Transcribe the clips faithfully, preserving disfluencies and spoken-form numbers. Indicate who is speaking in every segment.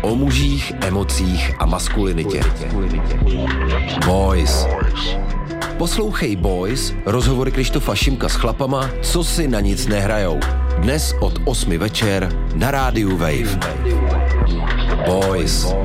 Speaker 1: O mužích, emocích a maskulinitě. Boys. Poslouchej Boys, rozhovory Krištofa Šimka s chlapama, co si na nic nehrajou. Dnes od osmi večer na rádiu Wave. Boys.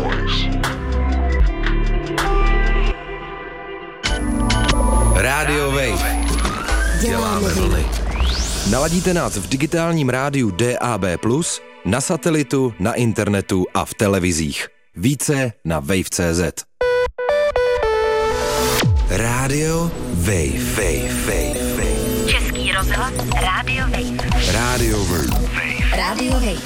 Speaker 1: Rádio Wave. Děláme vlny. Naladíte nás v digitálním rádiu D A B plus, na satelitu, na internetu a v televizích. Více na wave tečka cé zet. Rádio Wave. Wave, Wave, Wave.
Speaker 2: Český rozhlas Rádio Wave.
Speaker 1: Rádio Wave.
Speaker 2: Rádio Wave.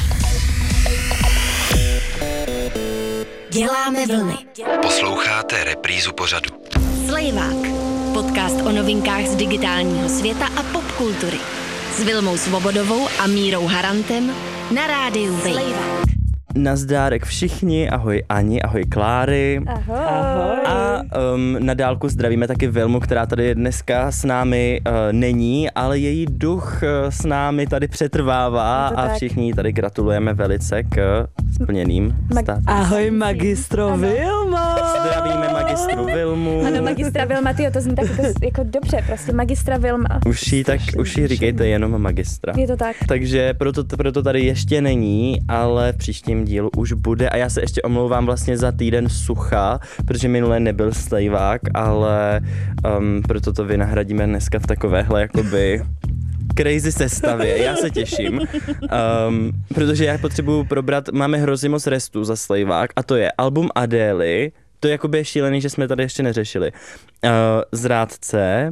Speaker 2: Děláme vlny.
Speaker 1: Posloucháte reprízu pořadu.
Speaker 2: Slejvák. Podcast o novinkách z digitálního světa a popkultury. S Vilmou Svobodovou a Mírou Harantem na rádiu Wave.
Speaker 3: Nazdárek všichni, ahoj Ani, ahoj Kláry.
Speaker 4: Ahoj.
Speaker 3: Ahoj. A um, na dálku zdravíme taky Vilmu, která tady dneska s námi uh, není, ale její duch uh, s námi tady přetrvává a všichni tady gratulujeme velice k splněným
Speaker 4: Mag-
Speaker 3: statům.
Speaker 4: Ahoj magistro Vilmo.
Speaker 3: Zdravíme magistru Vilmu.
Speaker 4: Ano, magistra Vilma, tyjo, to zní tak jako, jako dobře, prostě magistra Vilma.
Speaker 3: Už jí, tak, už jí říkejte jenom magistra.
Speaker 4: Je to tak.
Speaker 3: Takže proto, proto tady ještě není, ale v příštím dílu už bude a já se ještě omlouvám vlastně za týden sucha, protože minule nebyl slejvák, ale um, proto to vynahradíme dneska v takovéhle jakoby crazy sestavě. Já se těším, um, protože já potřebuju probrat, máme hrozně moc restů za slejvák a to je album Adély, to je jakoby šílený, že jsme tady ještě neřešili. Uh, Zrádce,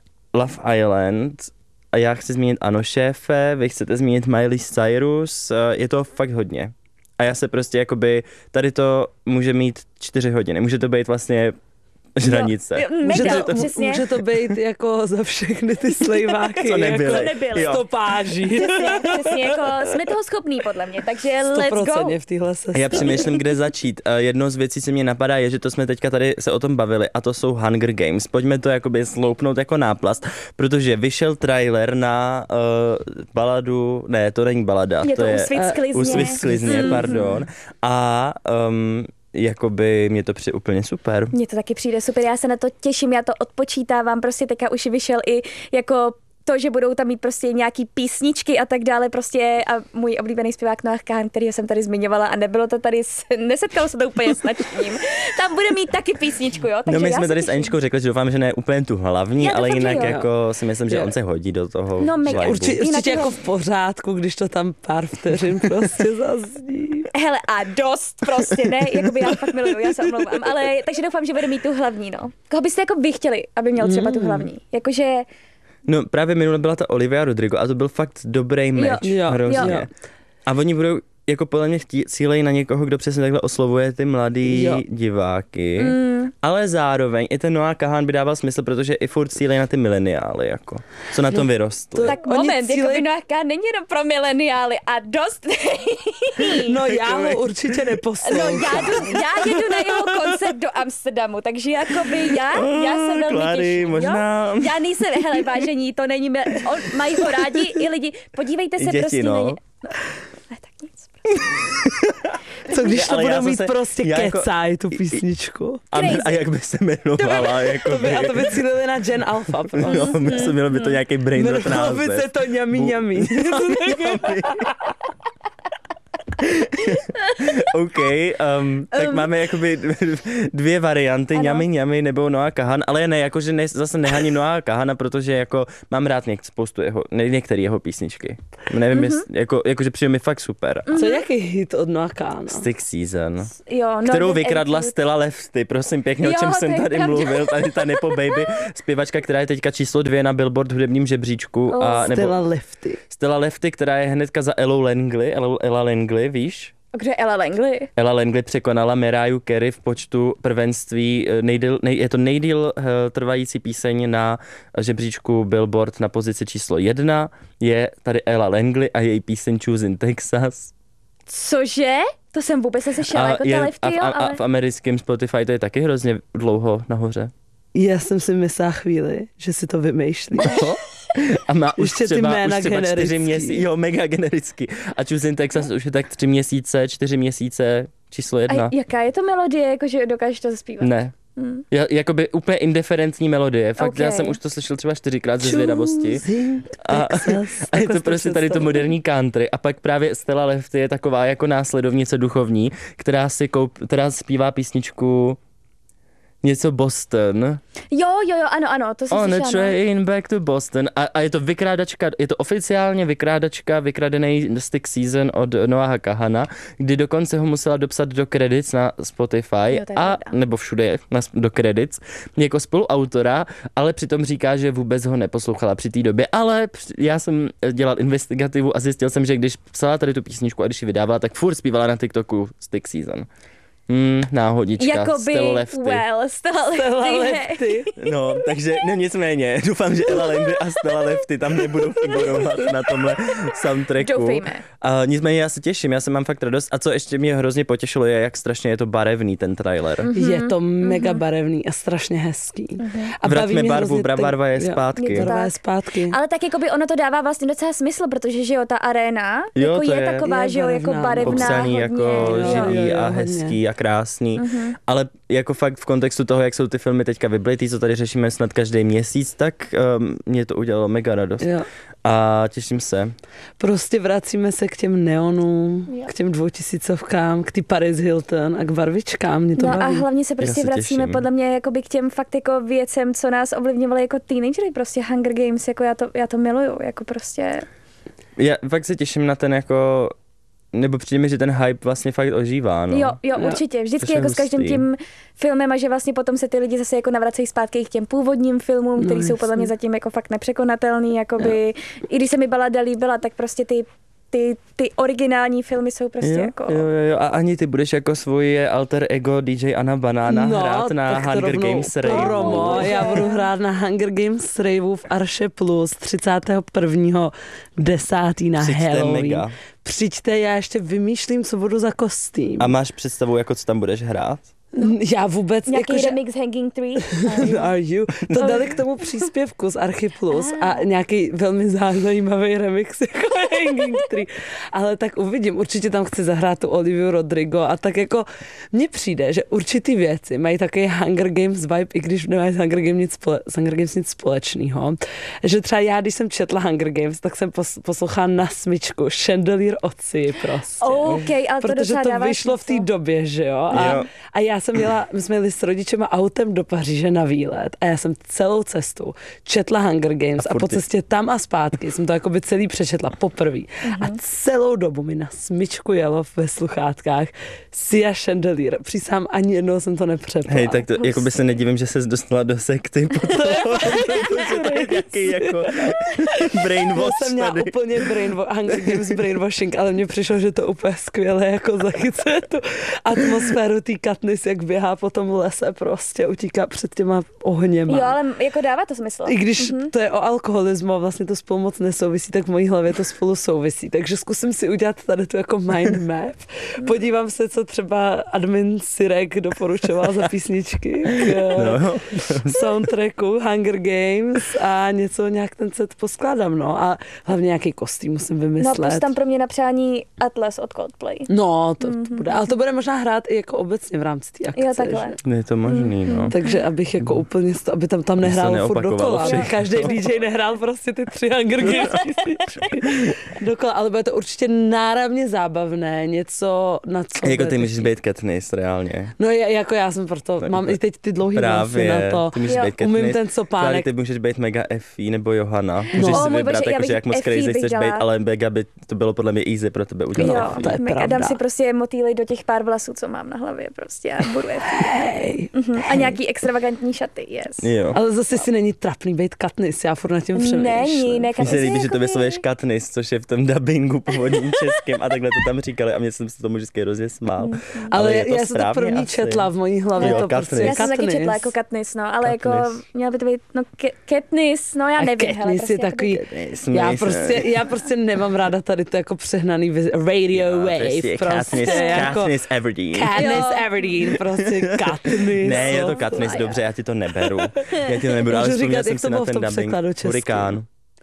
Speaker 3: Love Island, a já chci zmínit Ano šéfe, vy chcete zmínit Miley Cyrus, uh, je to fakt hodně. A já se prostě jakoby, tady to může mít čtyři hodiny, může to být vlastně žranice.
Speaker 4: Jo, jo,
Speaker 5: Může
Speaker 4: mega,
Speaker 5: to,
Speaker 4: přesně.
Speaker 5: může to být jako za všechny ty slejváky.
Speaker 3: Co nebyly.
Speaker 5: Jako
Speaker 4: nebyly.
Speaker 5: stopáží.
Speaker 4: Přesně, přesně, jako jsme toho schopní podle mě, takže let's go.
Speaker 5: sto procent v téhle sestavě.
Speaker 3: Já přemýšlím, kde začít. Uh, jednou z věcí, co mě napadá, je, že to jsme teďka tady se o tom bavili a to jsou Hunger Games. Pojďme to jakoby sloupnout jako náplast, protože vyšel trailer na uh, baladu, ne, to není balada.
Speaker 4: Je to,
Speaker 3: je
Speaker 4: Úsvit sklizně.
Speaker 3: Úsvit sklizně, pardon. A um, jakoby mě to přijde úplně super.
Speaker 4: Mně to taky přijde super, já se na to těším, já to odpočítávám, prostě teďka už vyšel i jako to, že budou tam mít prostě nějaký písničky a tak dále, prostě a můj oblíbený zpěvák Noah Kahan, kterýho jsem tady zmiňovala a nebylo to tady, nesetkalo se to úplně s nadšením. Tam bude mít taky písničku, jo? Takže
Speaker 3: no my
Speaker 4: já
Speaker 3: jsme tady
Speaker 4: těším.
Speaker 3: s Aničkou řekli, že doufám, že ne úplně tu hlavní,
Speaker 4: Já
Speaker 3: ale
Speaker 4: doufám,
Speaker 3: jinak
Speaker 4: že jo.
Speaker 3: jako si myslím, že on se hodí do toho
Speaker 4: No, mega.
Speaker 3: vibu.
Speaker 5: Určitě,
Speaker 4: Jinak
Speaker 5: určitě
Speaker 4: to-
Speaker 5: jako v pořádku, když to tam pár vteřin prostě zazní.
Speaker 4: Hele, a dost prostě, ne? Jakoby já fakt miluju, já se omlouvám, ale takže doufám, že bude mít tu hlavní, no. Koho byste jako vy chtěli, aby měl třeba tu hlavní? Jakože,
Speaker 3: No právě minule byla ta Olivia Rodrigo a to byl fakt dobrý meč,
Speaker 5: Jo,
Speaker 3: hrozně.
Speaker 5: jo.
Speaker 3: A oni budou jako podle mě chtí, cílejí na někoho, kdo přesně takhle oslovuje ty mladý
Speaker 5: Jo.
Speaker 3: diváky,
Speaker 4: Mm.
Speaker 3: ale zároveň i ten Noah Kahan by dával smysl, protože i furt cílejí na ty mileniály, jako, co na tom vyrostly.
Speaker 4: tak
Speaker 5: Oni
Speaker 4: moment,
Speaker 5: cílej-
Speaker 4: jako Vinoáka není jenom pro mileniály a dost.
Speaker 5: No já ho určitě
Speaker 4: No
Speaker 5: neposlouchám.
Speaker 4: já, jdu, já jedu na jeho koncert do Amsterdamu, takže jakoby já, já se velmi
Speaker 3: Klary,
Speaker 4: těším.
Speaker 3: možná.
Speaker 4: Jo? Já nejsem, hele vážení, to není, mil, on, mají ho rádi i lidi, podívejte
Speaker 3: I
Speaker 4: se
Speaker 3: děti,
Speaker 4: prostě
Speaker 3: no.
Speaker 4: na ně. No, ne, tak nic.
Speaker 5: Co když to
Speaker 3: Ale já
Speaker 5: budou mít
Speaker 3: zase-
Speaker 5: prostě
Speaker 3: já jako-
Speaker 5: kecaj, tu písničku.
Speaker 3: A,
Speaker 4: Crazy.
Speaker 3: a jak by se jmenovala, jako
Speaker 5: To by,
Speaker 3: by,
Speaker 5: a to by cílili na Gen Alpha.
Speaker 3: no, myslím, mělo by to nějaký brain rot
Speaker 5: Jmenovalo by
Speaker 3: název.
Speaker 5: se to ňami
Speaker 3: Bu-
Speaker 5: ňami.
Speaker 3: OK, um, tak
Speaker 4: Um.
Speaker 3: máme jakoby dvě varianty,
Speaker 4: Ano.
Speaker 3: ňami ňami nebo Noah Kahan, ale ne, jakože ne, zase nehaním Noah Kahana, protože jako mám rád něk, spoustu jeho, ne, některé jeho písničky. Nevím,
Speaker 4: Mhm.
Speaker 3: jestli, jako, jakože přijde mi fakt super.
Speaker 5: Co je jaký hit od Noah Kahana?
Speaker 3: Six Season,
Speaker 4: Jo, no,
Speaker 3: kterou
Speaker 4: ten
Speaker 3: vykradla
Speaker 4: Attitude.
Speaker 3: Stella Lefty, prosím pěkně, o
Speaker 4: Jo,
Speaker 3: čem
Speaker 4: to
Speaker 3: jsem
Speaker 4: je
Speaker 3: tady
Speaker 4: pravda.
Speaker 3: mluvil, tady ta Nepo Baby, zpěvačka, která je teďka číslo dvě na Billboard hudebním žebříčku.
Speaker 4: Oh,
Speaker 3: a, nebo
Speaker 5: Stella Lefty.
Speaker 3: Stella Lefty, která je hnedka za Ellou Langley, Ella, Ella Langley, víš?
Speaker 4: Kdo je Ella Langley?
Speaker 3: Ella Langley překonala Mariah Carey v počtu prvenství, nejdýl, nej, je to nejdýl uh, trvající píseň na žebříčku Billboard na pozici číslo jedna, je tady Ella Langley a její píseň Choosing Texas.
Speaker 4: Cože? To jsem vůbec neslyšela, jako
Speaker 3: je,
Speaker 4: ta Lefty,
Speaker 3: a,
Speaker 4: jo,
Speaker 3: a,
Speaker 4: ale...
Speaker 3: a v americkém Spotify to je taky hrozně dlouho nahoře.
Speaker 5: Já jsem si myslela chvíli, že si to vymýšlí.
Speaker 3: A má už
Speaker 5: Ještě ty
Speaker 3: třeba,
Speaker 5: jména
Speaker 3: už třeba čtyři
Speaker 5: generický.
Speaker 3: měsíce, jo, mega genericky. A Choosing Texas už je tak tři měsíce, čtyři měsíce, číslo jedna.
Speaker 4: A jaká je to melodie, jakože dokážeš to zaspívat?
Speaker 3: Ne.
Speaker 4: Hmm.
Speaker 3: Ja, jakoby úplně indiferentní melodie. Fakt,
Speaker 4: Okay.
Speaker 3: já jsem už to slyšel třeba čtyřikrát ze zvědavosti.
Speaker 5: Choosing
Speaker 3: A,
Speaker 5: Texas.
Speaker 3: a je
Speaker 5: Takhle
Speaker 3: to
Speaker 5: si
Speaker 3: prostě tady to
Speaker 5: představuji.
Speaker 3: moderní country. A pak právě Stella Lefty je taková jako následovnice duchovní, která si koup, která zpívá písničku něco Boston.
Speaker 4: Jo, jo, jo, ano, ano, to jsem
Speaker 3: On a
Speaker 4: slyšela. no.
Speaker 3: train back to Boston. A, a je to vykrádačka, je to oficiálně vykrádačka, vykradený Stick Season od Noaha Kahana, kdy dokonce ho musela dopsat do credits na Spotify,
Speaker 4: Jo, to je
Speaker 3: a
Speaker 4: pravda.
Speaker 3: nebo všude na, do credits, jako spoluautora, ale přitom říká, že vůbec ho neposlouchala při té době. Ale při- já jsem dělal investigativu a zjistil jsem, že když psala tady tu písničku a když ji vydávala, tak furt zpívala na TikToku Stick Season. Hmm, náhodička,
Speaker 4: Jakoby,
Speaker 3: Stella Lefty.
Speaker 4: well, Stella
Speaker 5: Stella
Speaker 4: Lefty.
Speaker 5: Lefty.
Speaker 3: No, takže no nicméně, doufám, že Ella Langley a Stella Lefty tam nebudou figurovat na tomhle soundtracku.
Speaker 4: Doufejme.
Speaker 3: A nicméně já se těším, já se mám fakt radost. A co ještě mě hrozně potěšilo je, jak strašně je to barevný ten trailer.
Speaker 4: Mhm.
Speaker 5: Je to mega barevný a strašně hezký. A baví
Speaker 3: Vraťme
Speaker 5: mě
Speaker 3: barvu,
Speaker 5: hrozně
Speaker 3: bra-
Speaker 5: ten-
Speaker 3: barva je
Speaker 5: jo,
Speaker 3: zpátky.
Speaker 4: Je to
Speaker 5: Barva je
Speaker 4: tak.
Speaker 5: zpátky.
Speaker 4: Ale tak jakoby ono to dává vlastně docela smysl, protože že jo, ta aréna
Speaker 3: Jo,
Speaker 4: jako
Speaker 3: to
Speaker 4: je,
Speaker 3: je-
Speaker 4: taková,
Speaker 5: je
Speaker 4: že jo, jako
Speaker 5: barevná.
Speaker 4: barevná
Speaker 3: Popsaný
Speaker 4: hodně.
Speaker 3: jako
Speaker 4: jo.
Speaker 5: jo,
Speaker 3: živý
Speaker 5: jo,
Speaker 3: a
Speaker 5: hodně.
Speaker 3: hezký a krásný.
Speaker 4: Mhm.
Speaker 3: Ale jako fakt v kontextu toho, jak jsou ty filmy teďka vyblitý, co tady řešíme snad každý měsíc, tak um, mě to udělalo mega radost.
Speaker 5: Jo.
Speaker 3: A těším se.
Speaker 5: Prostě vracíme se k těm neonům,
Speaker 4: Jo.
Speaker 5: k těm dvoutisícovkám, k ty Paris Hilton a k barvičkám. Mě to
Speaker 4: No a
Speaker 5: baví.
Speaker 4: hlavně se prostě
Speaker 3: se
Speaker 4: vracíme
Speaker 3: těším.
Speaker 4: podle mě jakoby k těm fakt jako věcem, co nás ovlivňovaly jako teenagery, prostě Hunger Games, jako já to, já to miluju, jako prostě.
Speaker 3: Já fakt se těším na ten jako, nebo přijde mi, že ten hype vlastně fakt ožívá, no.
Speaker 4: Jo, jo,
Speaker 5: Jo.
Speaker 4: určitě. Vždycky
Speaker 3: Což je
Speaker 4: jako s každým
Speaker 3: hustý.
Speaker 4: tím filmem a že vlastně potom se ty lidi zase jako navracejí zpátky k těm původním filmům,
Speaker 5: No,
Speaker 4: který jsou podle
Speaker 5: jasně.
Speaker 4: mě zatím jako fakt nepřekonatelný, jakoby, i když se mi balada líbila, tak prostě ty, ty, ty originální filmy jsou prostě
Speaker 3: jo,
Speaker 4: jako...
Speaker 3: jo, jo, jo, a ani ty budeš jako svoje alter ego D J Anna Banana
Speaker 5: no,
Speaker 3: hrát na
Speaker 5: tak to
Speaker 3: Hunger
Speaker 5: rovnou
Speaker 3: Games rave.
Speaker 5: promo. Já budu hrát na Hunger Games rave v Arše Plus třicátého prvního desátého na
Speaker 3: Přijďte
Speaker 5: Halloween.
Speaker 3: mega.
Speaker 5: Přijďte, já ještě vymýšlím, co budu za kostým.
Speaker 3: A máš představu, jako co tam budeš hrát?
Speaker 5: Já vůbec,
Speaker 4: Nějaký
Speaker 5: jakože...
Speaker 4: remix Hanging Tree.
Speaker 5: Are you? To dali k tomu příspěvku z Archy Plus a nějaký velmi zajímavý remix jako Hanging Tree. Ale tak uvidím, určitě tam chci zahrát tu Oliviu Rodrigo a tak jako mně přijde, že určitý věci mají takový Hunger Games vibe, i když nemají s Hunger Games nic, spole, s Hunger Games nic společného. Že třeba já, když jsem četla Hunger Games, tak jsem pos, poslouchala na smyčku Chandelier Oci prostě.
Speaker 4: OK, ale to
Speaker 5: Protože
Speaker 4: docela
Speaker 5: to
Speaker 4: dává
Speaker 5: vyšlo v té
Speaker 4: smysl.
Speaker 5: době, že jo? A,
Speaker 3: Jo.
Speaker 5: a já jsem jela, my jsme jeli s rodičema autem do Paříže na výlet a já jsem celou cestu četla Hunger Games a,
Speaker 3: A
Speaker 5: a po
Speaker 3: furt je-
Speaker 5: cestě tam a zpátky jsem to jakoby celý přečetla poprvé. A celou dobu mi na smyčku jelo ve sluchátkách Sia Chandelier. Přísám, ani jednou jsem to nepřepla.
Speaker 3: Hej, tak to, jako by se nedivím, že ses dostala do sekty po toho, protože to je nějaký jako
Speaker 5: Já
Speaker 3: brainwash
Speaker 5: jsem měla
Speaker 3: tady.
Speaker 5: úplně brainwash, Hunger Games brainwashing, ale mně přišlo, že to úplně skvěle jako zachycuje tu atmosféru té Katniss, jak běhá po tom lese prostě, utíká před těma ohněma.
Speaker 4: Jo, ale jako dává to smysl.
Speaker 5: I když mm-hmm. to je o alkoholismu a vlastně to spolu moc nesouvisí, tak v mojí hlavě to spolu souvisí. Takže zkusím si udělat tady tu jako mind map. Podívám se, co třeba admin Sirek doporučoval za písničky k
Speaker 3: No.
Speaker 5: soundtracku Hunger Games a něco nějak ten set poskládám, no. A hlavně nějaký kostým musím
Speaker 4: No
Speaker 5: vymyslet.
Speaker 4: plus tam pro mě na přání Atlas od Coldplay.
Speaker 5: No, to, to bude. Ale to bude možná hrát i jako obecně v rámci té akce.
Speaker 4: Jo, takhle.
Speaker 5: že?
Speaker 3: Je to možný, no.
Speaker 5: Takže abych jako úplně, sto- aby tam, tam
Speaker 3: Aby se
Speaker 5: nehrálo furt
Speaker 3: neopakovalo
Speaker 5: dokola. Aby
Speaker 3: všechno.
Speaker 5: každý D J nehrál prostě ty tři Hunger Games písničky dokola, ale bude to určitě náramně zábavné, něco na co...
Speaker 3: Jako
Speaker 5: bude
Speaker 3: ty můžeš
Speaker 5: těšit.
Speaker 3: být Katniss, reálně.
Speaker 5: No já, jako já jsem proto,
Speaker 3: Tak
Speaker 5: mám
Speaker 3: úplně.
Speaker 5: i teď ty dlouhý vlasy
Speaker 3: Právě,
Speaker 5: na to.
Speaker 3: ty můžeš
Speaker 4: Jo.
Speaker 3: být Katniss.
Speaker 5: Umím ten
Speaker 3: Tady
Speaker 5: sopánek.
Speaker 3: ty můžeš být mega Effie nebo Johanna. Můžeš
Speaker 5: No.
Speaker 3: si
Speaker 4: O můj
Speaker 3: vybrat,
Speaker 4: bože, já
Speaker 3: jakože
Speaker 4: bych
Speaker 3: jak moc
Speaker 4: Effie
Speaker 3: crazy
Speaker 4: bych
Speaker 3: chceš
Speaker 4: dala.
Speaker 3: být, ale mega by to bylo podle mě easy pro tebe udělat.
Speaker 5: Jo,
Speaker 3: Effie.
Speaker 5: to je
Speaker 4: mega.
Speaker 5: pravda.
Speaker 4: Dám si prostě motýly do těch pár vlasů, co mám na hlavě prostě a budu je.
Speaker 5: Hej.
Speaker 4: Mhm. A nějaký extravagantní šaty, yes.
Speaker 3: Jo.
Speaker 5: Ale zase si není trapný být Katniss, já furt nad tím přemýšlím.
Speaker 4: Není, ne,
Speaker 3: Mně se
Speaker 4: Katniss je
Speaker 3: líbí, že to
Speaker 4: jakoby-
Speaker 3: vyslovuješ Katniss, což je v tom dubbingu původním českým a takhle to tam říkali a mě jsem se tomu vždycky hrozně smál.
Speaker 5: Ale
Speaker 3: je to
Speaker 5: já jsem to
Speaker 3: správně
Speaker 5: první
Speaker 3: asi.
Speaker 5: četla v mojí hlavě,
Speaker 3: Jo,
Speaker 5: to
Speaker 3: Katniss.
Speaker 5: prostě
Speaker 4: Já jsem taky
Speaker 5: Katniss.
Speaker 4: četla jako Katniss, no, ale jako
Speaker 3: Katniss.
Speaker 4: měla by to být, no, Ke- Katniss, no já
Speaker 5: A
Speaker 4: nevím, hele,
Speaker 5: Katniss
Speaker 4: prostě
Speaker 5: je takový,
Speaker 3: Katniss,
Speaker 5: já
Speaker 3: nejsem.
Speaker 5: prostě, já prostě nemám ráda tady to jako přehnaný viz- radio
Speaker 3: No,
Speaker 5: wave,
Speaker 3: prostě
Speaker 5: prostě
Speaker 3: Katniss,
Speaker 5: jako
Speaker 3: Katniss Everdeen.
Speaker 5: Katniss
Speaker 4: Jo.
Speaker 5: Everdeen, prostě Katniss.
Speaker 3: Ne, je to
Speaker 5: no.
Speaker 3: Katniss, dobře, já ti to neberu. Já ti to neberu, ale
Speaker 5: Můžu
Speaker 3: vzpomněl
Speaker 5: říkat,
Speaker 3: jsem
Speaker 5: jak
Speaker 3: si
Speaker 5: to
Speaker 3: na
Speaker 5: bylo v
Speaker 3: ten
Speaker 5: tom
Speaker 3: dubbing.
Speaker 5: překladu česky.
Speaker 3: Hurikán.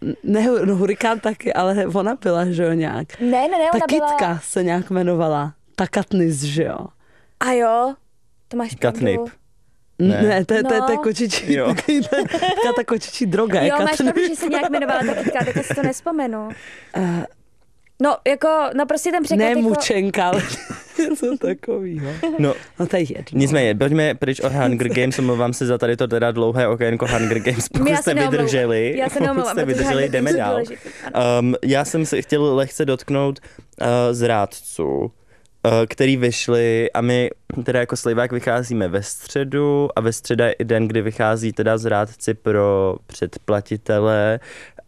Speaker 5: ne, no hurikán taky, ale ona byla, že jo, nějak.
Speaker 4: Ne, ne, ne,
Speaker 5: Ta
Speaker 4: ona byla...
Speaker 5: kytka se nějak jmenovala. Ta Katniss, že jo.
Speaker 4: A jo, to máš
Speaker 3: Katnip.
Speaker 4: pravdu.
Speaker 3: Ne.
Speaker 5: Ne, to je, to je, to je
Speaker 4: No.
Speaker 5: kočičí,
Speaker 3: Jo.
Speaker 5: taková ta kočičí droga.
Speaker 4: Jo,
Speaker 5: je
Speaker 4: máš
Speaker 5: Katnip.
Speaker 4: pravdu, že se nějak jmenovala ta kytka, tak já si to nespomenu.
Speaker 5: Uh,
Speaker 4: No, jako, no prostě ten překlad
Speaker 5: ne
Speaker 4: jako...
Speaker 5: mučenka, ale něco takového.
Speaker 3: No,
Speaker 5: No to je jedno.
Speaker 3: nicméně, pojďme pryč od Hunger Games, omlouvám se za tady to teda dlouhé okénko Hunger Games, pokud
Speaker 4: Já se
Speaker 3: jste
Speaker 4: neomlouvám.
Speaker 3: vydrželi,
Speaker 4: Já se
Speaker 3: pokud
Speaker 4: neomlouvám,
Speaker 3: jste
Speaker 4: protože
Speaker 3: vydrželi,
Speaker 4: Hunger
Speaker 3: jdeme
Speaker 4: Games je
Speaker 3: dál.
Speaker 4: důležitý, ano.
Speaker 3: Um, já jsem se chtěl lehce dotknout uh, zrádců, uh, který vyšli a my teda jako Slejvák vycházíme ve středu a ve středa je i den, kdy vychází teda zrádci pro předplatitele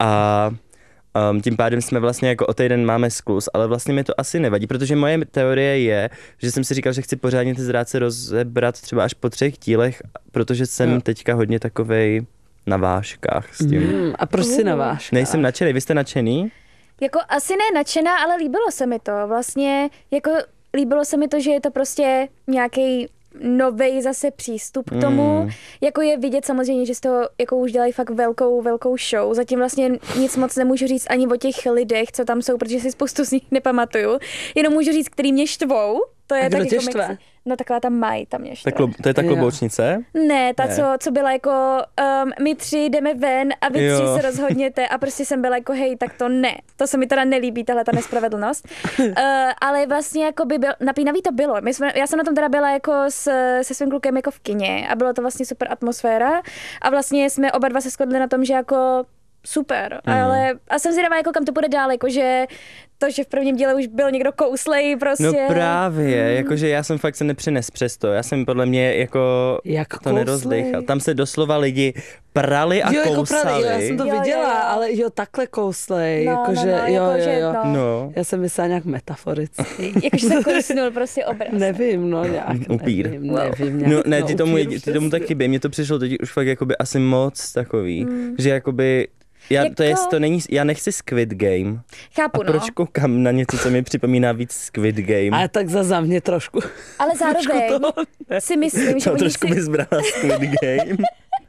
Speaker 3: a Um, tím pádem jsme vlastně jako o týden máme skluz, ale vlastně mi to asi nevadí, protože moje teorie je, že jsem si říkal, že chci pořádně ty zrádce rozebrat třeba až po třech dílech, protože jsem
Speaker 5: No.
Speaker 3: teďka hodně takovej na vážkách s tím.
Speaker 5: Mm, a proč si na váš?
Speaker 3: Nejsem nadšený, vy jste nadšený?
Speaker 4: Jako asi ne nadšená, ale líbilo se mi to. Vlastně jako líbilo se mi to, že je to prostě nějaký novej zase přístup k tomu.
Speaker 3: Mm.
Speaker 4: Jako je vidět samozřejmě, že z toho jako už dělají fakt velkou, velkou show. Zatím vlastně nic moc nemůžu říct ani o těch lidech, co tam jsou, protože si spoustu z nich nepamatuju. Jenom můžu říct, který mě štvou. To je
Speaker 5: A kdo
Speaker 4: tak
Speaker 5: tě
Speaker 4: jako
Speaker 5: štve?
Speaker 4: mixi- No taková ta Maj, tam mě štve.
Speaker 3: Tak, klo- to je ta
Speaker 5: Jo.
Speaker 3: kloboučnice?
Speaker 4: Ne, ta,
Speaker 3: Ne.
Speaker 4: Co, co byla jako, um, my tři jdeme ven a vy
Speaker 3: Jo.
Speaker 4: tři se rozhodněte a prostě jsem byla jako, hej, tak to ne. To se mi teda nelíbí, tahle ta nespravedlnost. uh, ale vlastně jako by byl, napínavý to bylo. My jsme, já jsem na tom teda byla jako s, se svým klukem jako v kině a bylo to vlastně super atmosféra a vlastně jsme oba dva se shodli na tom, že jako super,
Speaker 3: Mhm.
Speaker 4: ale a jsem zvědavá, jako kam to bude dál, jako že to, že v prvním díle už byl někdo kouslej, prostě.
Speaker 3: No právě, jakože já jsem fakt se nepřines přes to, já jsem podle mě jako
Speaker 5: Jak
Speaker 3: to
Speaker 5: kouslej?
Speaker 3: nerozdýchal. Tam se doslova lidi prali a
Speaker 5: jo, jako
Speaker 3: kousali.
Speaker 5: právě, jo, já jsem to
Speaker 4: Jo, jo,
Speaker 5: viděla,
Speaker 4: jo.
Speaker 5: ale jo, takhle kouslej,
Speaker 4: No,
Speaker 5: jakože,
Speaker 4: no, no,
Speaker 5: jo,
Speaker 4: jako,
Speaker 5: jo,
Speaker 4: že,
Speaker 5: jo.
Speaker 4: no.
Speaker 3: No.
Speaker 5: Já jsem myslela nějak metaforicky.
Speaker 4: Jakože se kousnul prostě obraz.
Speaker 5: Nevím, no nějak,
Speaker 3: Upír.
Speaker 5: nevím, nevím. Nějak,
Speaker 3: No ne, ti tomu,
Speaker 5: upír,
Speaker 3: ti tomu tak
Speaker 5: přesně.
Speaker 3: chybí, mně to přišlo teď už fakt jakoby asi moc takový, mm. že jakoby já,
Speaker 4: Jako-
Speaker 3: to je, to není, já nechci Squid Game.
Speaker 4: Chápu,
Speaker 3: A proč
Speaker 4: no.
Speaker 3: koukám na něco, co mi připomíná víc Squid Game?
Speaker 5: Ale tak za za mě trošku.
Speaker 4: Ale zároveň
Speaker 5: toho
Speaker 4: si myslím, že
Speaker 3: No,
Speaker 4: oni
Speaker 3: trošku
Speaker 4: si,
Speaker 3: bys brala Squid Game.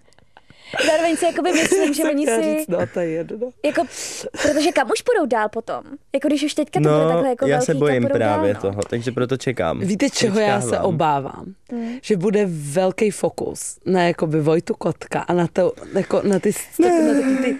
Speaker 4: zároveň si jakoby myslím, že
Speaker 5: Jsem
Speaker 4: oni
Speaker 5: chtěla
Speaker 4: si,
Speaker 5: říct, no to je jedno.
Speaker 4: jako, protože kam už půjdou dál potom? Jako když už teďka to bude
Speaker 3: No,
Speaker 4: takhle jako
Speaker 3: já
Speaker 4: velký,
Speaker 3: se bojím
Speaker 4: kam půjdou
Speaker 3: právě
Speaker 4: dál, no.
Speaker 3: toho, takže proto čekám.
Speaker 5: Víte, čeho já se
Speaker 3: Očekávám.
Speaker 5: obávám?
Speaker 4: Hmm.
Speaker 5: Že bude velký fokus na jakoby Vojtu Kotka a na, to, jako, na ty, na taky ty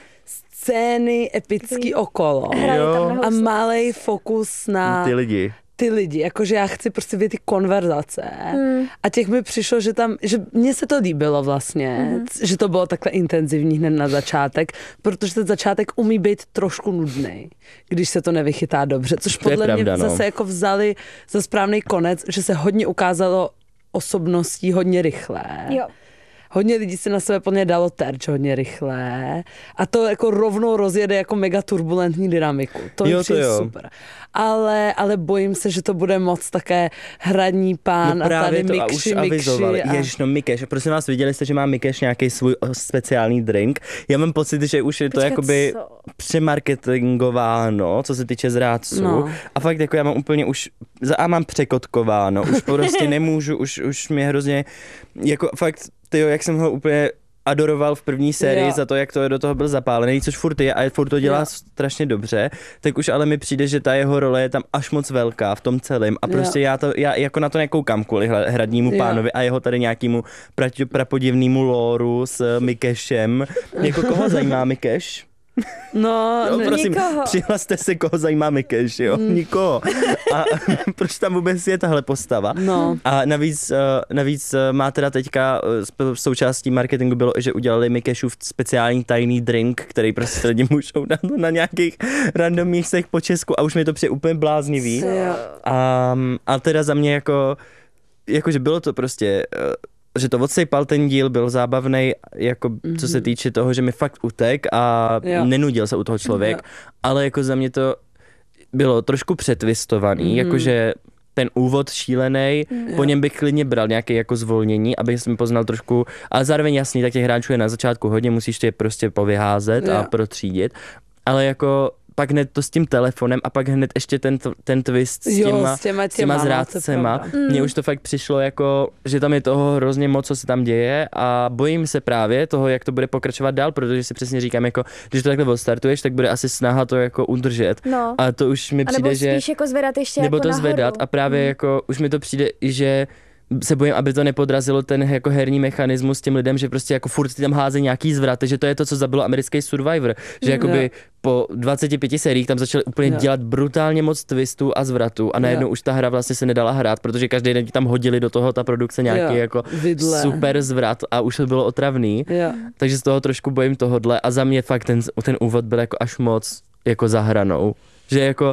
Speaker 5: scény epický okolo.
Speaker 4: Hraje
Speaker 3: Jo.
Speaker 4: tam na
Speaker 5: A
Speaker 4: housle.
Speaker 5: malej fokus na
Speaker 3: Ty lidi.
Speaker 5: ty lidi, jakože já chci prostě vidět ty konverzace.
Speaker 4: Hmm.
Speaker 5: A těch mi přišlo, že tam, že mně se to líbilo vlastně,
Speaker 4: Mhm.
Speaker 5: že to bylo takhle intenzivní hned na začátek, protože ten začátek umí být trošku nudný, když se to nevychytá dobře, což
Speaker 3: To je
Speaker 5: podle
Speaker 3: pravda,
Speaker 5: mě
Speaker 3: no.
Speaker 5: zase jako vzali za správný konec, že se hodně ukázalo osobností hodně rychle.
Speaker 4: Jo.
Speaker 5: Hodně lidí si na sebe plně dalo terč hodně rychle a to jako rovnou rozjede jako mega turbulentní dynamiku. To mi
Speaker 3: Jo, to
Speaker 5: přijde
Speaker 3: jo.
Speaker 5: super. Ale, ale bojím se, že to bude moc také hradní pán
Speaker 3: No
Speaker 5: a tady
Speaker 3: právě to a už
Speaker 5: mikši,
Speaker 3: avizovali.
Speaker 5: mikši. A...
Speaker 3: Ježiš, no Mikeš, prosím vás, viděli jste, že má Mikeš nějaký svůj o, speciální drink? Já mám pocit, že už je to
Speaker 4: Počkat,
Speaker 3: jakoby
Speaker 4: co?
Speaker 3: přemarketingováno, co se týče zrádců.
Speaker 5: No.
Speaker 3: A fakt jako já mám úplně už, za A mám překotkováno, už prostě nemůžu, už, už mě hrozně, jako fakt, tyjo, jak jsem ho úplně adoroval v první sérii
Speaker 5: Jo.
Speaker 3: za to, jak to do toho byl zapálený, což furt je a furt to dělá
Speaker 5: Jo.
Speaker 3: strašně dobře, tak už ale mi přijde, že ta jeho role je tam až moc velká v tom celém a prostě
Speaker 5: Jo.
Speaker 3: já, to, já jako na to nekoukám kvůli hla- hradnímu
Speaker 5: Jo.
Speaker 3: pánovi a jeho tady nějakému pra, prapodivnému lóru s Mikešem. Jako koho zajímá Mikeš?
Speaker 5: No,
Speaker 3: Jo,
Speaker 5: ne,
Speaker 3: prosím,
Speaker 4: Nikoho.
Speaker 3: přihlaste se, koho zajímá Mikeš, jo?
Speaker 5: Hmm.
Speaker 3: Nikoho. A proč tam vůbec je tahle postava?
Speaker 5: no.
Speaker 3: A navíc, eh, navíc eh, má teda teďka eh, sp- součástí marketingu bylo, že udělali Mikešův speciální tajný drink, který prostě lidi můžou dát na nějakých random místech po Česku a už mi to přijde úplně bláznivý.
Speaker 5: Jo.
Speaker 3: A, a teda za mě jako, jakože bylo to prostě, eh, že to odsejpal ten díl, byl zábavný, jako mm-hmm. co se týče toho, že mi fakt utek a
Speaker 5: Jo.
Speaker 3: nenudil se u toho člověk,
Speaker 5: Jo.
Speaker 3: ale jako za mě to bylo trošku přetvistovaný,
Speaker 5: Mhm.
Speaker 3: jakože ten úvod šílený,
Speaker 4: Mm.
Speaker 3: po něm bych klidně bral nějaké jako zvolnění, abych jsem poznal trošku, ale zároveň jasný, tak těch hráčů je na začátku hodně, musíš je prostě povyházet
Speaker 5: Jo.
Speaker 3: a protřídit, ale jako pak hned to s tím telefonem a pak hned ještě ten, ten twist s těma,
Speaker 5: jo, s těma,
Speaker 3: s těma
Speaker 5: těma
Speaker 3: zrádcema. Mně už to fakt přišlo jako, že tam je toho hrozně moc, co se tam děje a bojím se právě toho, jak to bude pokračovat dál, protože si přesně říkám, jako, když to takhle odstartuješ, tak bude asi snaha to jako udržet.
Speaker 4: No.
Speaker 3: A to už mi přijde, že...
Speaker 4: Nebo spíš jako zvedat ještě
Speaker 3: nebo
Speaker 4: jako
Speaker 3: to
Speaker 4: nahoru.
Speaker 3: zvedat a právě mm. jako už mi to přijde, že se bojím, aby to nepodrazilo ten jako herní mechanismus těm lidem, že prostě jako furt tam házejí nějaký zvraty, že to je to, co zabilo americký Survivor, že jakoby
Speaker 5: no.
Speaker 3: po dvaceti pěti sériích tam začali úplně
Speaker 5: no.
Speaker 3: dělat brutálně moc twistů a zvratů a najednou no. už ta hra vlastně se nedala hrát, protože každý den tam hodili do toho ta produkce nějaký
Speaker 5: jo.
Speaker 3: jako
Speaker 5: Vidle.
Speaker 3: super zvrat a už to bylo otravný,
Speaker 5: jo.
Speaker 3: takže z toho trošku bojím tohodle a za mě fakt ten, ten úvod byl jako až moc jako za hranou, že jako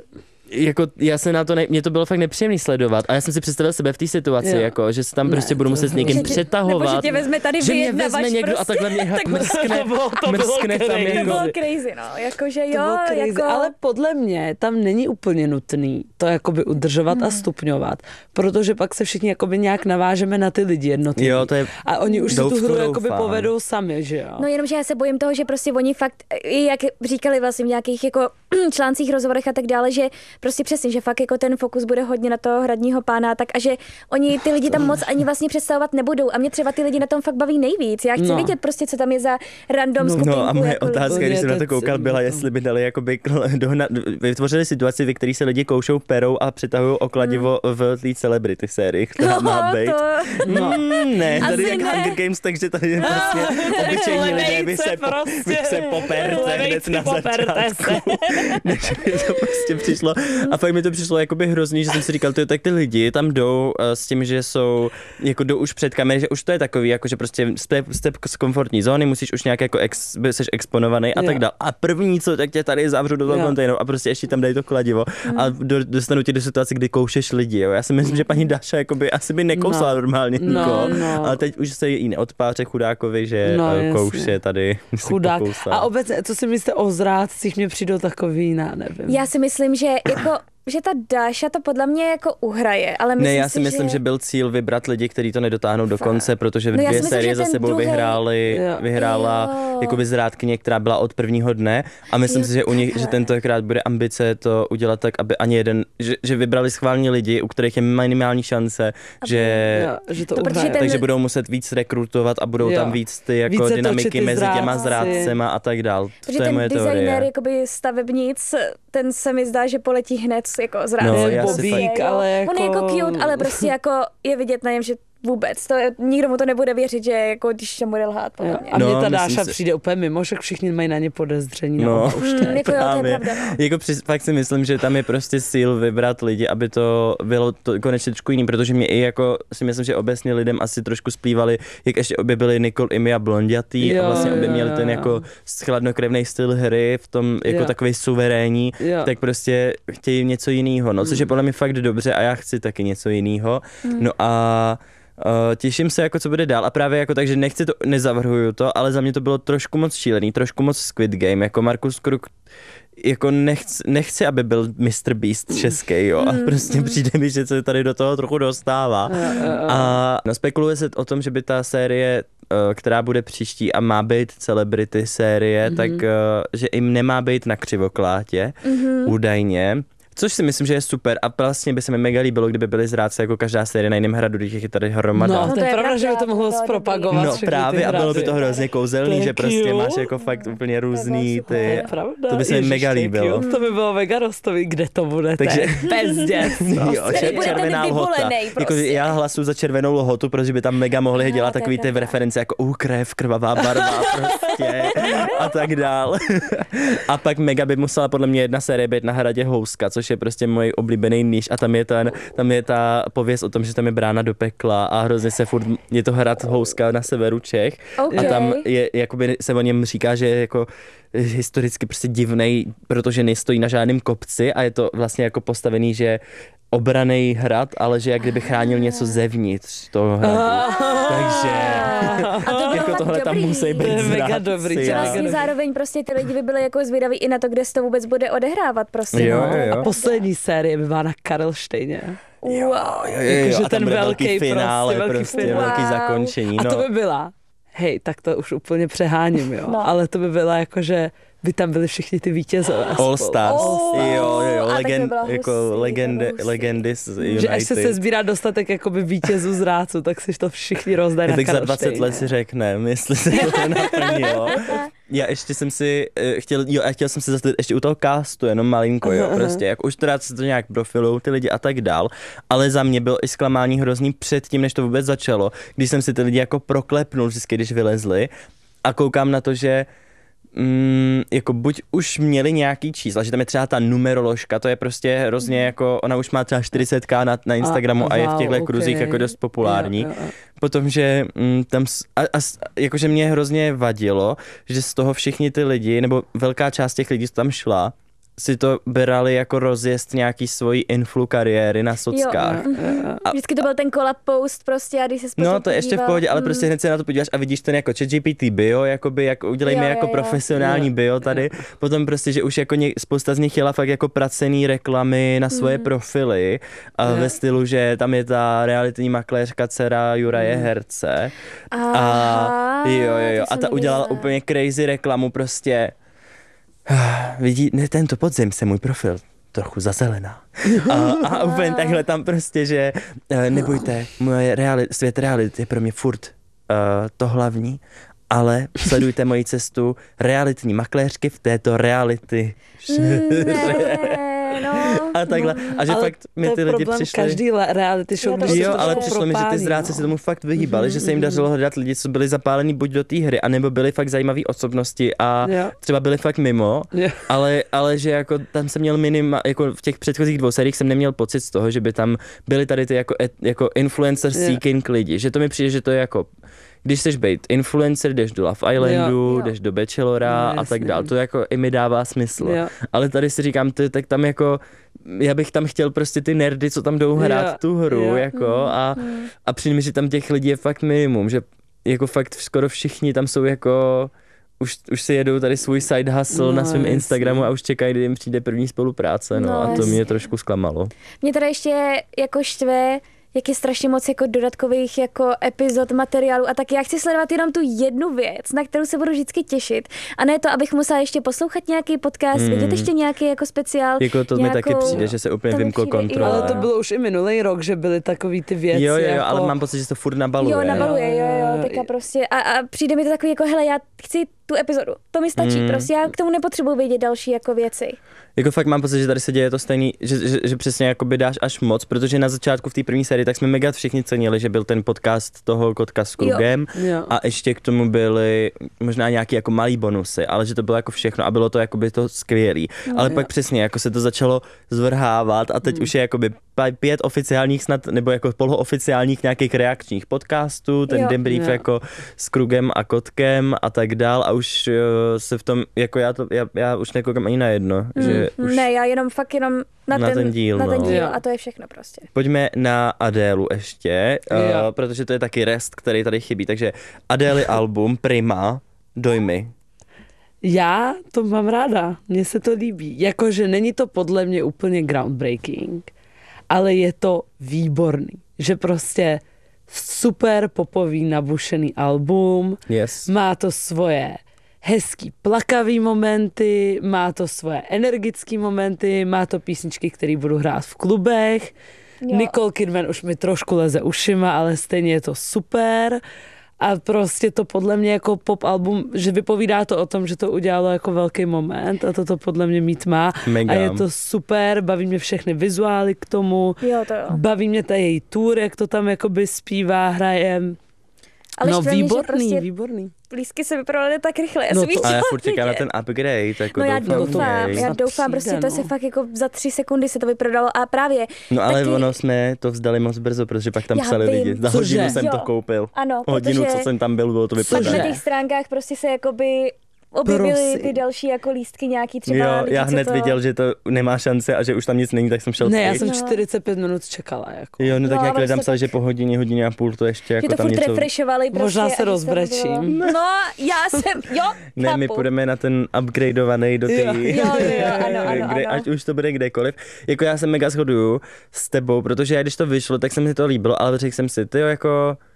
Speaker 3: jako já se na to, ne, mě to bylo fakt nepříjemný sledovat a já jsem si představil sebe v té situaci,
Speaker 5: jo.
Speaker 3: jako, že se tam
Speaker 5: ne,
Speaker 3: prostě budu muset s někým
Speaker 4: že tě,
Speaker 3: přetahovat.
Speaker 4: Nebo že tě vezme tady
Speaker 3: že mě vezme někdo
Speaker 4: prostě.
Speaker 3: a takhle mě tak mrskne,
Speaker 5: to bylo, to
Speaker 3: mrskne
Speaker 5: bylo
Speaker 3: tam
Speaker 5: crazy.
Speaker 3: jako.
Speaker 4: To bylo crazy, no, jakože jo,
Speaker 5: to
Speaker 4: jako...
Speaker 5: Ale podle mě tam není úplně nutný to jakoby udržovat hmm. a stupňovat, protože pak se všichni jakoby nějak navážeme na ty lidi jednotlivý.
Speaker 3: Jo, to je...
Speaker 5: A oni už si tu hru jakoby
Speaker 3: doufám.
Speaker 5: povedou sami, že jo?
Speaker 4: No jenomže já se bojím toho, že prostě oni fakt, i jak říkali vlastně v nějakých jako článcích, rozhovorech a tak dále, že prostě přesně, že fakt jako ten fokus bude hodně na toho hradního pána, tak a že oni ty lidi tam moc ani vlastně představovat nebudou a mě třeba ty lidi na tom fakt baví nejvíc. Já chci
Speaker 5: no.
Speaker 4: vidět prostě, co tam je za random
Speaker 5: no,
Speaker 4: skupinku.
Speaker 3: No a moje
Speaker 4: jako
Speaker 3: otázka,
Speaker 4: lidi.
Speaker 3: když jsem na to koukal, byla, jestli by dali jakoby dohnat, vytvořili situaci, ve které se lidi koušou perou a přitahují o kladivo hmm. v té celebrity sérii, která
Speaker 4: no,
Speaker 3: má být.
Speaker 4: To...
Speaker 3: No. Mm, ne, tady
Speaker 4: Asi
Speaker 3: jak
Speaker 4: ne.
Speaker 3: Hunger Games, takže tady je prostě obyčejní lidé, vy se,
Speaker 5: prostě,
Speaker 3: vy se poperte hned na začátku. Než mi to prostě přišlo. A fakt mi to přišlo jakoby hrozný, že jsem si říkal, to je tak ty lidi tam jdou uh, s tím, že jsou, jako jdou už před kamery, že už to je takový, jako že prostě step, step z komfortní zóny, musíš už nějak jako ex, seš exponovaný a
Speaker 5: jo.
Speaker 3: tak dál. A první, co, tak tě tady zavřu do toho kontejneru a prostě ještě tam dají to kladivo mm. a do, dostanu tě do situace, kdy koušeš lidi, jo. Já si myslím, že paní Dáša jakoby asi by nekousala no. normálně
Speaker 5: no,
Speaker 3: nikoho,
Speaker 5: no.
Speaker 3: ale teď už se jí neodpáře chudákovi, že
Speaker 5: no,
Speaker 3: kouše tady.
Speaker 5: Chudák. A obecně, co si myslíte o zrádcích, mě přijdou takový, já nevím.
Speaker 4: Já si myslím, že jako že ta Dáša to podle mě jako uhraje, ale myslím
Speaker 3: Ne, já
Speaker 4: si,
Speaker 3: si myslím,
Speaker 4: že...
Speaker 3: že byl cíl vybrat lidi, kteří to nedotáhnou do konce, protože
Speaker 4: no,
Speaker 3: dvě
Speaker 4: myslím,
Speaker 3: série za sebou
Speaker 4: druhej...
Speaker 3: vyhrály,
Speaker 5: jo.
Speaker 3: vyhrála jakoby zrádkyně, která byla od prvního dne a myslím jo, si, že u nich, že tentokrát bude ambice to udělat tak, aby ani jeden, že, že vybrali schválně lidi, u kterých je minimální šance, aby, že,
Speaker 5: jo, že to,
Speaker 4: to
Speaker 5: uhraje.
Speaker 4: ten...
Speaker 3: takže budou muset víc rekrutovat a budou
Speaker 5: jo.
Speaker 3: tam víc ty jako
Speaker 5: Více
Speaker 3: dynamiky mezi
Speaker 5: zrádci.
Speaker 3: těma zrádcema a tak dál.
Speaker 4: Protože
Speaker 3: to je
Speaker 4: ten
Speaker 3: moje
Speaker 4: designér
Speaker 3: teorie.
Speaker 4: jakoby stavebnic, ten se mi zdá, že poletí hned jako zrádce.
Speaker 3: No,
Speaker 5: já si Bobík, ale jako...
Speaker 4: On je jako cute, ale prostě jako je vidět na něm, že vůbec, to je, nikdo mu to nebude věřit, že jako když se bude lhát, podle mě.
Speaker 5: A mně
Speaker 3: no,
Speaker 5: ta Dáša
Speaker 3: si...
Speaker 5: přijde úplně mimo, že všichni mají na ně podezření.
Speaker 3: No,
Speaker 5: už teď.
Speaker 4: Mm, jako jo, to je pravda, no.
Speaker 3: Jako při, fakt si myslím, že tam je prostě cíl vybrat lidi, aby to bylo to konečně trošku jiný, protože mě i jako si myslím, že obecně lidem asi trošku splývali, jak ještě obě byly Nicole i Mia blondětý
Speaker 5: jo,
Speaker 3: a vlastně obě
Speaker 5: jo,
Speaker 3: měli ten
Speaker 5: jo.
Speaker 3: jako chladnokrevný styl hry v tom jako
Speaker 5: jo.
Speaker 3: takový suverénní,
Speaker 5: jo.
Speaker 3: tak prostě chtějí něco jiného, no, což je podle mě fakt dobře a já chci taky něco jiného. Mm. No a Uh, těším se, jako co bude dál a právě jako takže nechci to, nezavrhuju to, ale za mě to bylo trošku moc šílený, trošku moc Squid Game, jako Markus Kruk, jako nechci, nechci, aby byl mister Beast český, jo, a prostě přijde mi, že se tady do toho trochu dostává. A no, spekuluje se o tom, že by ta série, která bude příští a má být celebrity série, mm-hmm. tak že jim nemá být na křivoklátě, mm-hmm. údajně. Což si myslím, že je super a vlastně by se mi mega líbilo, kdyby byli zrádci jako každá série na jiném hradu, když je tady hromada.
Speaker 5: No,
Speaker 4: no
Speaker 5: to je pravda, že by to mohlo
Speaker 4: to
Speaker 5: zpropagovat.
Speaker 3: No právě a bylo by to hrozně kouzelný, že prostě
Speaker 5: cute.
Speaker 3: máš jako fakt úplně různý ty.
Speaker 5: Pravda,
Speaker 3: to by se mi mega líbilo.
Speaker 5: To by bylo mega rostový, kde to budete.
Speaker 3: Takže
Speaker 5: bez dětství.
Speaker 3: Jo, čer, červená lhota.
Speaker 4: Prostě.
Speaker 3: Jako, já hlasuju za červenou lhotu, protože by tam mega mohli no, dělat takový ty reference jako uh, krev, krvavá barva prostě a tak dál. A pak mega by musela podle mě jedna série být na hradě Houska, což je prostě můj oblíbený níž a tam je, ten, tam je ta pověst o tom, že tam je brána do pekla a hrozně se furt, je to hrad Houska na severu Čech
Speaker 4: okay.
Speaker 3: a tam je, jakoby se o něm říká, že je jako historicky prostě divnej, protože nestojí na žádném kopci a je to vlastně jako postavený, že obranej hrad, ale že jak kdyby chránil něco zevnitř toho hradu. Takže
Speaker 4: to
Speaker 3: jako tohle tam musí být zrádci.
Speaker 5: Mega dobrý.
Speaker 4: Že vlastně zároveň prostě ty lidi by byli jako zvědaví i na to, kde se to vůbec bude odehrávat prostě.
Speaker 3: Jo,
Speaker 4: no.
Speaker 3: jo.
Speaker 5: A poslední série by byla na Karlštejně.
Speaker 4: Wow.
Speaker 3: Jo, jo, jo,
Speaker 5: Jakože
Speaker 3: a tam
Speaker 5: ten
Speaker 3: bude
Speaker 5: velký
Speaker 3: velký finále,
Speaker 5: prostě, velký
Speaker 3: prostě
Speaker 5: finále.
Speaker 3: velký
Speaker 4: Wow.
Speaker 3: zakončení.
Speaker 5: A
Speaker 3: no.
Speaker 5: to by byla, hej, tak to už úplně přeháním, jo,
Speaker 4: No.
Speaker 5: ale to by byla jakože by tam byli všichni ty vítězové.
Speaker 3: All Stars.
Speaker 4: Oh,
Speaker 3: jo, jo, jo,
Speaker 4: a tak by
Speaker 3: legend,
Speaker 4: bylo
Speaker 3: jako
Speaker 4: hustý,
Speaker 3: legendy,
Speaker 4: to bylo hustý.
Speaker 3: legendy z United.
Speaker 5: Že až se se sbírá dostatek jakoby vítězů z rácu, tak si to všichni rozdají na
Speaker 3: Tak za
Speaker 5: Karlštejně.
Speaker 3: dvacet let si řekneme, jestli se to naplnilo. Já ještě jsem si uh, chtěl, jo, a chtěl jsem se zastavit ještě u toho castu, jenom malinko, jo, prostě, jak už teda se to nějak profilují ty lidi a tak dál, ale za mě bylo i zklamání hrozný předtím, než to vůbec začalo, když jsem si ty lidi jako proklepnul vždycky, když vylezli a koukám na to, že Mm, jako buď už měli nějaký čísla, že tam je třeba ta numeroložka, to je prostě hrozně jako, ona už má třeba čtyřicet tisíc na, na Instagramu a, a, a je v těchto
Speaker 5: wow,
Speaker 3: kruzích
Speaker 5: okay.
Speaker 3: jako dost populární.
Speaker 5: Jo, jo, jo.
Speaker 3: Potom, že mm, tam, a, a, jakože mě hrozně vadilo, že z toho všichni ty lidi, nebo velká část těch lidí, co tam šla, si to brali jako rozjezd nějaký svojí influ kariéry na sockách.
Speaker 4: Jo,
Speaker 3: A-
Speaker 4: vždycky to byl ten collab post prostě a když se
Speaker 3: No to je ještě v pohodě, ale
Speaker 4: mm.
Speaker 3: prostě hned se na to podíváš a vidíš ten jako ChatGPT bio, jakoby jak udělejme
Speaker 4: Jo,
Speaker 3: jako
Speaker 4: jo, jo.
Speaker 3: profesionální
Speaker 5: Jo.
Speaker 3: bio tady. Potom prostě, že už jako ně, spousta z nich chtěla fakt jako pracený reklamy na svoje
Speaker 4: Mm.
Speaker 3: profily a ve stylu, že tam je ta realitní makléřka dcera Juraje Herce. A
Speaker 4: Aha,
Speaker 3: jo, jo, jo.
Speaker 4: to
Speaker 3: A
Speaker 4: jsem
Speaker 3: ta udělala
Speaker 4: nevěděla.
Speaker 3: úplně crazy reklamu prostě. Vidí, ne, tento podzim se můj profil trochu zazelená. A, a úplně takhle tam prostě, že uh, nebojte, moje reali- svět reality je pro mě furt uh, to hlavní, ale sledujte moji cestu realitní makléřky v této reality.
Speaker 4: Ne, no.
Speaker 3: A takhle. A že
Speaker 5: Ale
Speaker 3: fakt mi
Speaker 5: to
Speaker 3: ty
Speaker 5: je
Speaker 3: lidi
Speaker 5: problém
Speaker 3: přišli.
Speaker 5: každý le- reality show,
Speaker 4: Jo,
Speaker 5: když
Speaker 4: to
Speaker 5: se
Speaker 3: Jo,
Speaker 5: to
Speaker 3: ale
Speaker 5: trošku
Speaker 3: přišlo mi, že ty
Speaker 5: propálí,
Speaker 3: zráci
Speaker 5: no.
Speaker 3: se tomu fakt vyhýbali, že se jim dařilo hledat lidi, co byli zapálení buď do té hry, anebo byli fakt zajímaví osobnosti a
Speaker 5: Jo.
Speaker 3: třeba byli fakt mimo,
Speaker 5: Jo.
Speaker 3: ale, ale že jako tam jsem měl minima, jako v těch předchozích dvou sériích jsem neměl pocit z toho, že by tam byli tady ty jako, et- jako influencer
Speaker 5: Jo.
Speaker 3: seeking lidi, že to mi přijde, že to je jako když chceš být influencer, jdeš do Love Islandu,
Speaker 4: Jo. Jo.
Speaker 3: jdeš do Bachelora
Speaker 5: No,
Speaker 3: a tak
Speaker 5: jasně.
Speaker 3: dál. To jako i mi dává smysl.
Speaker 5: Jo.
Speaker 3: Ale tady si říkám, ty, tak tam jako, já bych tam chtěl prostě ty nerdy, co tam jdou hrát
Speaker 5: Jo.
Speaker 3: tu hru,
Speaker 5: Jo.
Speaker 3: jako a, a přijde mi, že tam těch lidí je fakt minimum, že jako fakt skoro všichni tam jsou jako, už, už si jedou tady svůj side hustle
Speaker 5: No,
Speaker 3: na svém
Speaker 5: jasně.
Speaker 3: Instagramu a už čekají, kdy jim přijde první spolupráce, no,
Speaker 4: No,
Speaker 3: a to
Speaker 4: jasně.
Speaker 3: mě trošku zklamalo.
Speaker 4: Mě teda ještě jako štve, jak je strašně moc jako dodatkových jako epizod, materiálů a tak já chci sledovat jenom tu jednu věc, na kterou se budu vždycky těšit a ne to, abych musela ještě poslouchat nějaký podcast,
Speaker 3: Hmm.
Speaker 4: vidět ještě nějaký jako speciál.
Speaker 3: Jako to mi
Speaker 4: nějakou...
Speaker 3: taky přijde, že se úplně
Speaker 4: to mi
Speaker 3: vymklo
Speaker 4: přijde i-
Speaker 3: kontrola.
Speaker 5: Ale to bylo už i minulý rok, že byly takový ty věci.
Speaker 3: Jo, jo, jo,
Speaker 5: jako...
Speaker 3: ale mám pocit, že se to furt nabaluje.
Speaker 4: Jo, nabaluje, jo, jo,
Speaker 5: Jo,
Speaker 4: teďka
Speaker 5: jo.
Speaker 4: prostě a, a přijde mi to takový jako, hele, já chci tu epizodu, to mi stačí,
Speaker 3: Mm.
Speaker 4: prostě já k tomu nepotřebuji vědět další jako věci.
Speaker 3: Jako fakt mám pocit, že tady se děje to stejný, že, že, že přesně jakoby dáš až moc, protože na začátku v té první sérii tak jsme mega všichni cenili, že byl ten podcast toho Kotka s Krugem
Speaker 5: Jo.
Speaker 3: a ještě k tomu byly možná nějaký jako malý bonusy, ale že to bylo jako všechno a bylo to jakoby to skvělý. Ale
Speaker 5: jo.
Speaker 3: pak přesně jako se to začalo zvrhávat a teď
Speaker 5: Hmm.
Speaker 3: už je jakoby pa- pět oficiálních snad, nebo jako polooficiálních nějakých reakčních podcastů, ten
Speaker 4: Jo.
Speaker 3: debrief
Speaker 5: Jo.
Speaker 3: jako s Krugem a Kotkem a tak dál a už jo, se v tom, jako já to, já, já už nekoukám ani na jedno, že
Speaker 4: Mm,
Speaker 3: už...
Speaker 4: Ne, já jenom fakt jenom na,
Speaker 3: Na
Speaker 4: ten,
Speaker 3: ten díl,
Speaker 4: na ten
Speaker 3: no.
Speaker 4: díl
Speaker 5: Jo.
Speaker 4: a to je všechno prostě.
Speaker 3: Pojďme na Adélu ještě, uh,
Speaker 5: Jo.
Speaker 3: protože to je taky rest, který tady chybí. Takže Adély album Prima, dojmy.
Speaker 5: Já to mám ráda, mně se to líbí. Jakože není to podle mě úplně groundbreaking, ale je to výborný. Že prostě super popový nabušený album,
Speaker 3: Yes.
Speaker 5: má to svoje hezký plakavý momenty, má to svoje energický momenty, má to písničky, které budu hrát v klubech.
Speaker 4: Jo.
Speaker 5: Nicole Kidman už mi trošku leze ušima, ale stejně je to super. A prostě to podle mě jako pop album, že vypovídá to o tom, že to udělalo jako velký moment a to to podle mě mít má.
Speaker 3: Mega.
Speaker 5: A je to super, baví mě všechny vizuály k tomu,
Speaker 4: Jo, to jo.
Speaker 5: baví mě ta její tour, jak to tam jakoby zpívá, hraje.
Speaker 4: Ale
Speaker 5: No
Speaker 4: štve mě, že
Speaker 5: výborný,
Speaker 4: prostě
Speaker 5: výborný.
Speaker 4: lístky se vyprodaly tak rychle. Já
Speaker 5: No
Speaker 4: jsem
Speaker 5: to-
Speaker 4: ji
Speaker 3: A já
Speaker 4: chtěla
Speaker 3: furt čekám na
Speaker 4: vidět.
Speaker 3: ten upgrade, jako
Speaker 4: No já
Speaker 3: doufám,
Speaker 4: doufám,
Speaker 3: že-
Speaker 4: já
Speaker 5: Snad
Speaker 4: doufám,
Speaker 5: přijde,
Speaker 4: prostě to se
Speaker 5: no.
Speaker 4: fakt jako za tři sekundy se to vyprodalo a právě
Speaker 3: No ale
Speaker 4: taky-
Speaker 3: ono jsme to vzdali moc brzo, protože pak tam
Speaker 4: Já
Speaker 3: psali
Speaker 4: vím.
Speaker 3: lidi. Za
Speaker 5: Cože?
Speaker 3: hodinu jsem to
Speaker 4: Jo.
Speaker 3: koupil.
Speaker 4: Ano,
Speaker 3: Hodinu,
Speaker 4: protože
Speaker 3: co jsem tam byl, bylo to
Speaker 4: pak
Speaker 3: vyprodané.
Speaker 4: na
Speaker 5: Cože?
Speaker 4: těch stránkách prostě se jakoby objevily
Speaker 5: Prosím.
Speaker 4: ty další jako lístky nějaký třeba
Speaker 3: Jo,
Speaker 4: lidi,
Speaker 3: já
Speaker 4: co
Speaker 3: hned
Speaker 4: to...
Speaker 3: viděl, že to nemá šance a že už tam nic není, tak jsem šel
Speaker 5: Ne, já
Speaker 3: zpět.
Speaker 5: jsem
Speaker 4: No.
Speaker 5: čtyřicet pět minut čekala. Jako.
Speaker 3: Jo, no tak
Speaker 4: No,
Speaker 3: nějak
Speaker 4: ale
Speaker 3: lidem
Speaker 4: se
Speaker 3: psali,
Speaker 4: tak-
Speaker 3: že po hodině, hodině a půl to ještě jako
Speaker 4: Že to
Speaker 3: tam
Speaker 4: furt
Speaker 3: něco...
Speaker 4: refreshovali prostě.
Speaker 5: Možná se
Speaker 4: a že to
Speaker 5: rozbrečím.
Speaker 4: bylo- No, já jsem, jo,
Speaker 3: Ne, my
Speaker 4: chápu.
Speaker 3: půjdeme na ten upgradeovaný do té,
Speaker 5: Jo.
Speaker 4: Jo, jo, jo, ano, ano,
Speaker 3: kde,
Speaker 4: ano.
Speaker 3: ať už to bude kdekoliv. Jako já se mega shoduju s tebou, protože já, když to vyšlo, tak se mi to líbilo, ale řekl jsem si, tyjo, jako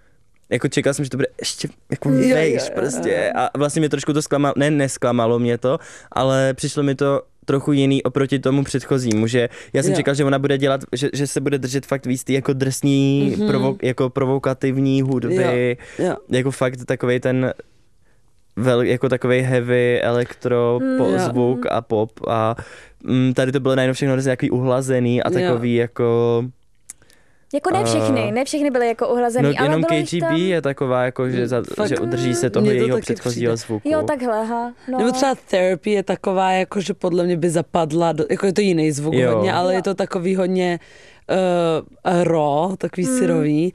Speaker 3: jako čekal jsem, že to bude ještě jako vejš prostě a vlastně mě trošku to zklamalo, ne, nesklamalo mě to, ale přišlo mi to trochu jiný oproti tomu předchozímu, že já jsem jo. čekal, že ona bude dělat, že, že se bude držet fakt víc jako drsný, mm-hmm. provo, jako provokativní hudby, jo. Jo. jako fakt takovej ten vel, jako takovej heavy elektro mm, po, zvuk a pop a mm, tady to bylo najednou všechno takový uhlazený a takový jo. jako
Speaker 4: Jako ne všechny, ne všechny byly jako uhlazený,
Speaker 3: no,
Speaker 4: ale
Speaker 3: jenom
Speaker 4: bylo
Speaker 3: K G B
Speaker 4: tam...
Speaker 3: je taková, jako, že, za,
Speaker 5: Fakt,
Speaker 3: že udrží se toho
Speaker 5: to
Speaker 3: jejího předchozího přijde. Zvuku.
Speaker 4: Jo, takhle, aha. No.
Speaker 5: Nebo třeba Therapy je taková, jako, že podle mě by zapadla, do, jako je to jiný zvuk jo. hodně, ale jo. je to takový hodně uh, raw, takový mm. syrový.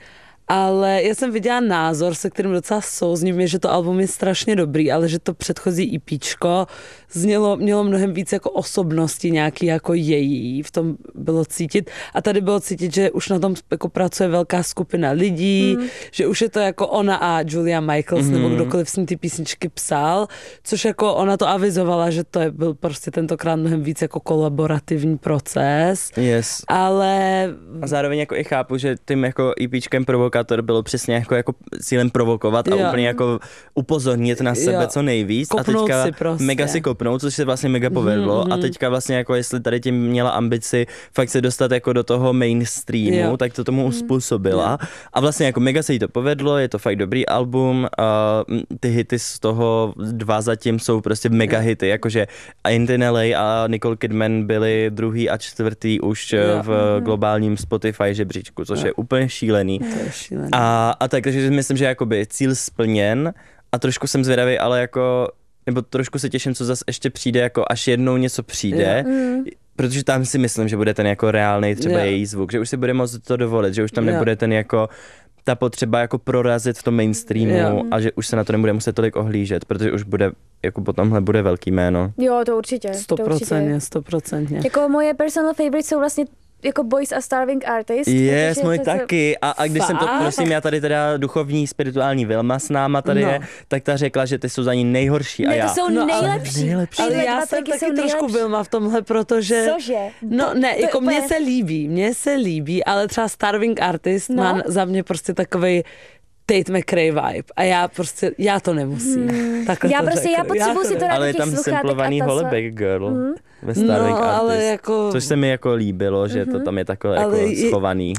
Speaker 5: Ale já jsem viděla názor, se kterým docela souzním, je, že to album je strašně dobrý, ale že to předchozí EPčko znělo, mělo mnohem víc jako osobnosti nějaký jako její, v tom bylo cítit. A tady bylo cítit, že už na tom jako pracuje velká skupina lidí, mm. že už je to jako ona a Julia Michaels, mm. nebo kdokoliv s ní ty písničky psal, což jako ona to avizovala, že to je, byl prostě tentokrát mnohem víc jako kolaborativní proces.
Speaker 3: Yes.
Speaker 5: Ale...
Speaker 3: A zároveň jako i chápu, že tím jako EPčkem Provokator bylo přesně jako, jako cílem provokovat a jo. úplně jako upozornit na sebe jo. co nejvíc.
Speaker 5: Kopnout
Speaker 3: a teďka
Speaker 5: si prostě.
Speaker 3: mega si kopnout, což se vlastně mega povedlo mm-hmm. a teďka vlastně jako jestli tady tím měla ambici fakt se dostat jako do toho mainstreamu, jo. tak to tomu uspůsobila. Mm. A vlastně jako mega se jí to povedlo, je to fakt dobrý album, a ty hity z toho dva zatím jsou prostě mega hity, jakože Ain't in L A a Nicole Kidman byli druhý a čtvrtý už jo. v mm-hmm. globálním Spotify žebříčku, což jo. je úplně šílený.
Speaker 5: To je šílený.
Speaker 3: A, a tak, takže myslím, že jakoby cíl splněn a trošku jsem zvědavý, ale jako, nebo trošku se těším, co zase ještě přijde, jako až jednou něco přijde, mm. protože tam si myslím, že bude ten jako reálnej třeba yeah. její zvuk, že už si bude moct to dovolit, že už tam yeah. nebude ten jako ta potřeba jako prorazit v tom mainstreamu yeah. a že už se na to nebude muset tolik ohlížet, protože už bude, jako po tomhle bude velký jméno.
Speaker 4: Jo, to určitě.
Speaker 5: Sto procent, sto procent.
Speaker 4: Jako moje personal favorite jsou vlastně jako Boys a Starving Artist.
Speaker 3: Yes, můj taky. A, a když Fakt? jsem to, prosím, já tady teda duchovní, spirituální Vilma s náma tady no. je, tak ta řekla, že ty jsou za ní nejhorší.
Speaker 4: Ne,
Speaker 3: a já.
Speaker 4: to jsou
Speaker 3: no,
Speaker 4: nejlepší.
Speaker 3: nejlepší.
Speaker 5: Ale já jsem taky trošku nejlepší. Vilma v tomhle, protože...
Speaker 4: Cože?
Speaker 5: No ne,
Speaker 4: to,
Speaker 5: jako
Speaker 4: to
Speaker 5: mně
Speaker 4: úplně...
Speaker 5: se líbí, mně se líbí, ale třeba Starving Artist no. má za mě prostě takovej Tate McRae vibe a já prostě, já to nemusím. Hmm.
Speaker 4: Já prostě, já potřebuji si to dát
Speaker 3: ale je tam simplovaný Holeback Girl hmm. ve Starving no, Artist, jako... což se mi jako líbilo, že mm-hmm. to tam je takhle ale jako schovaný.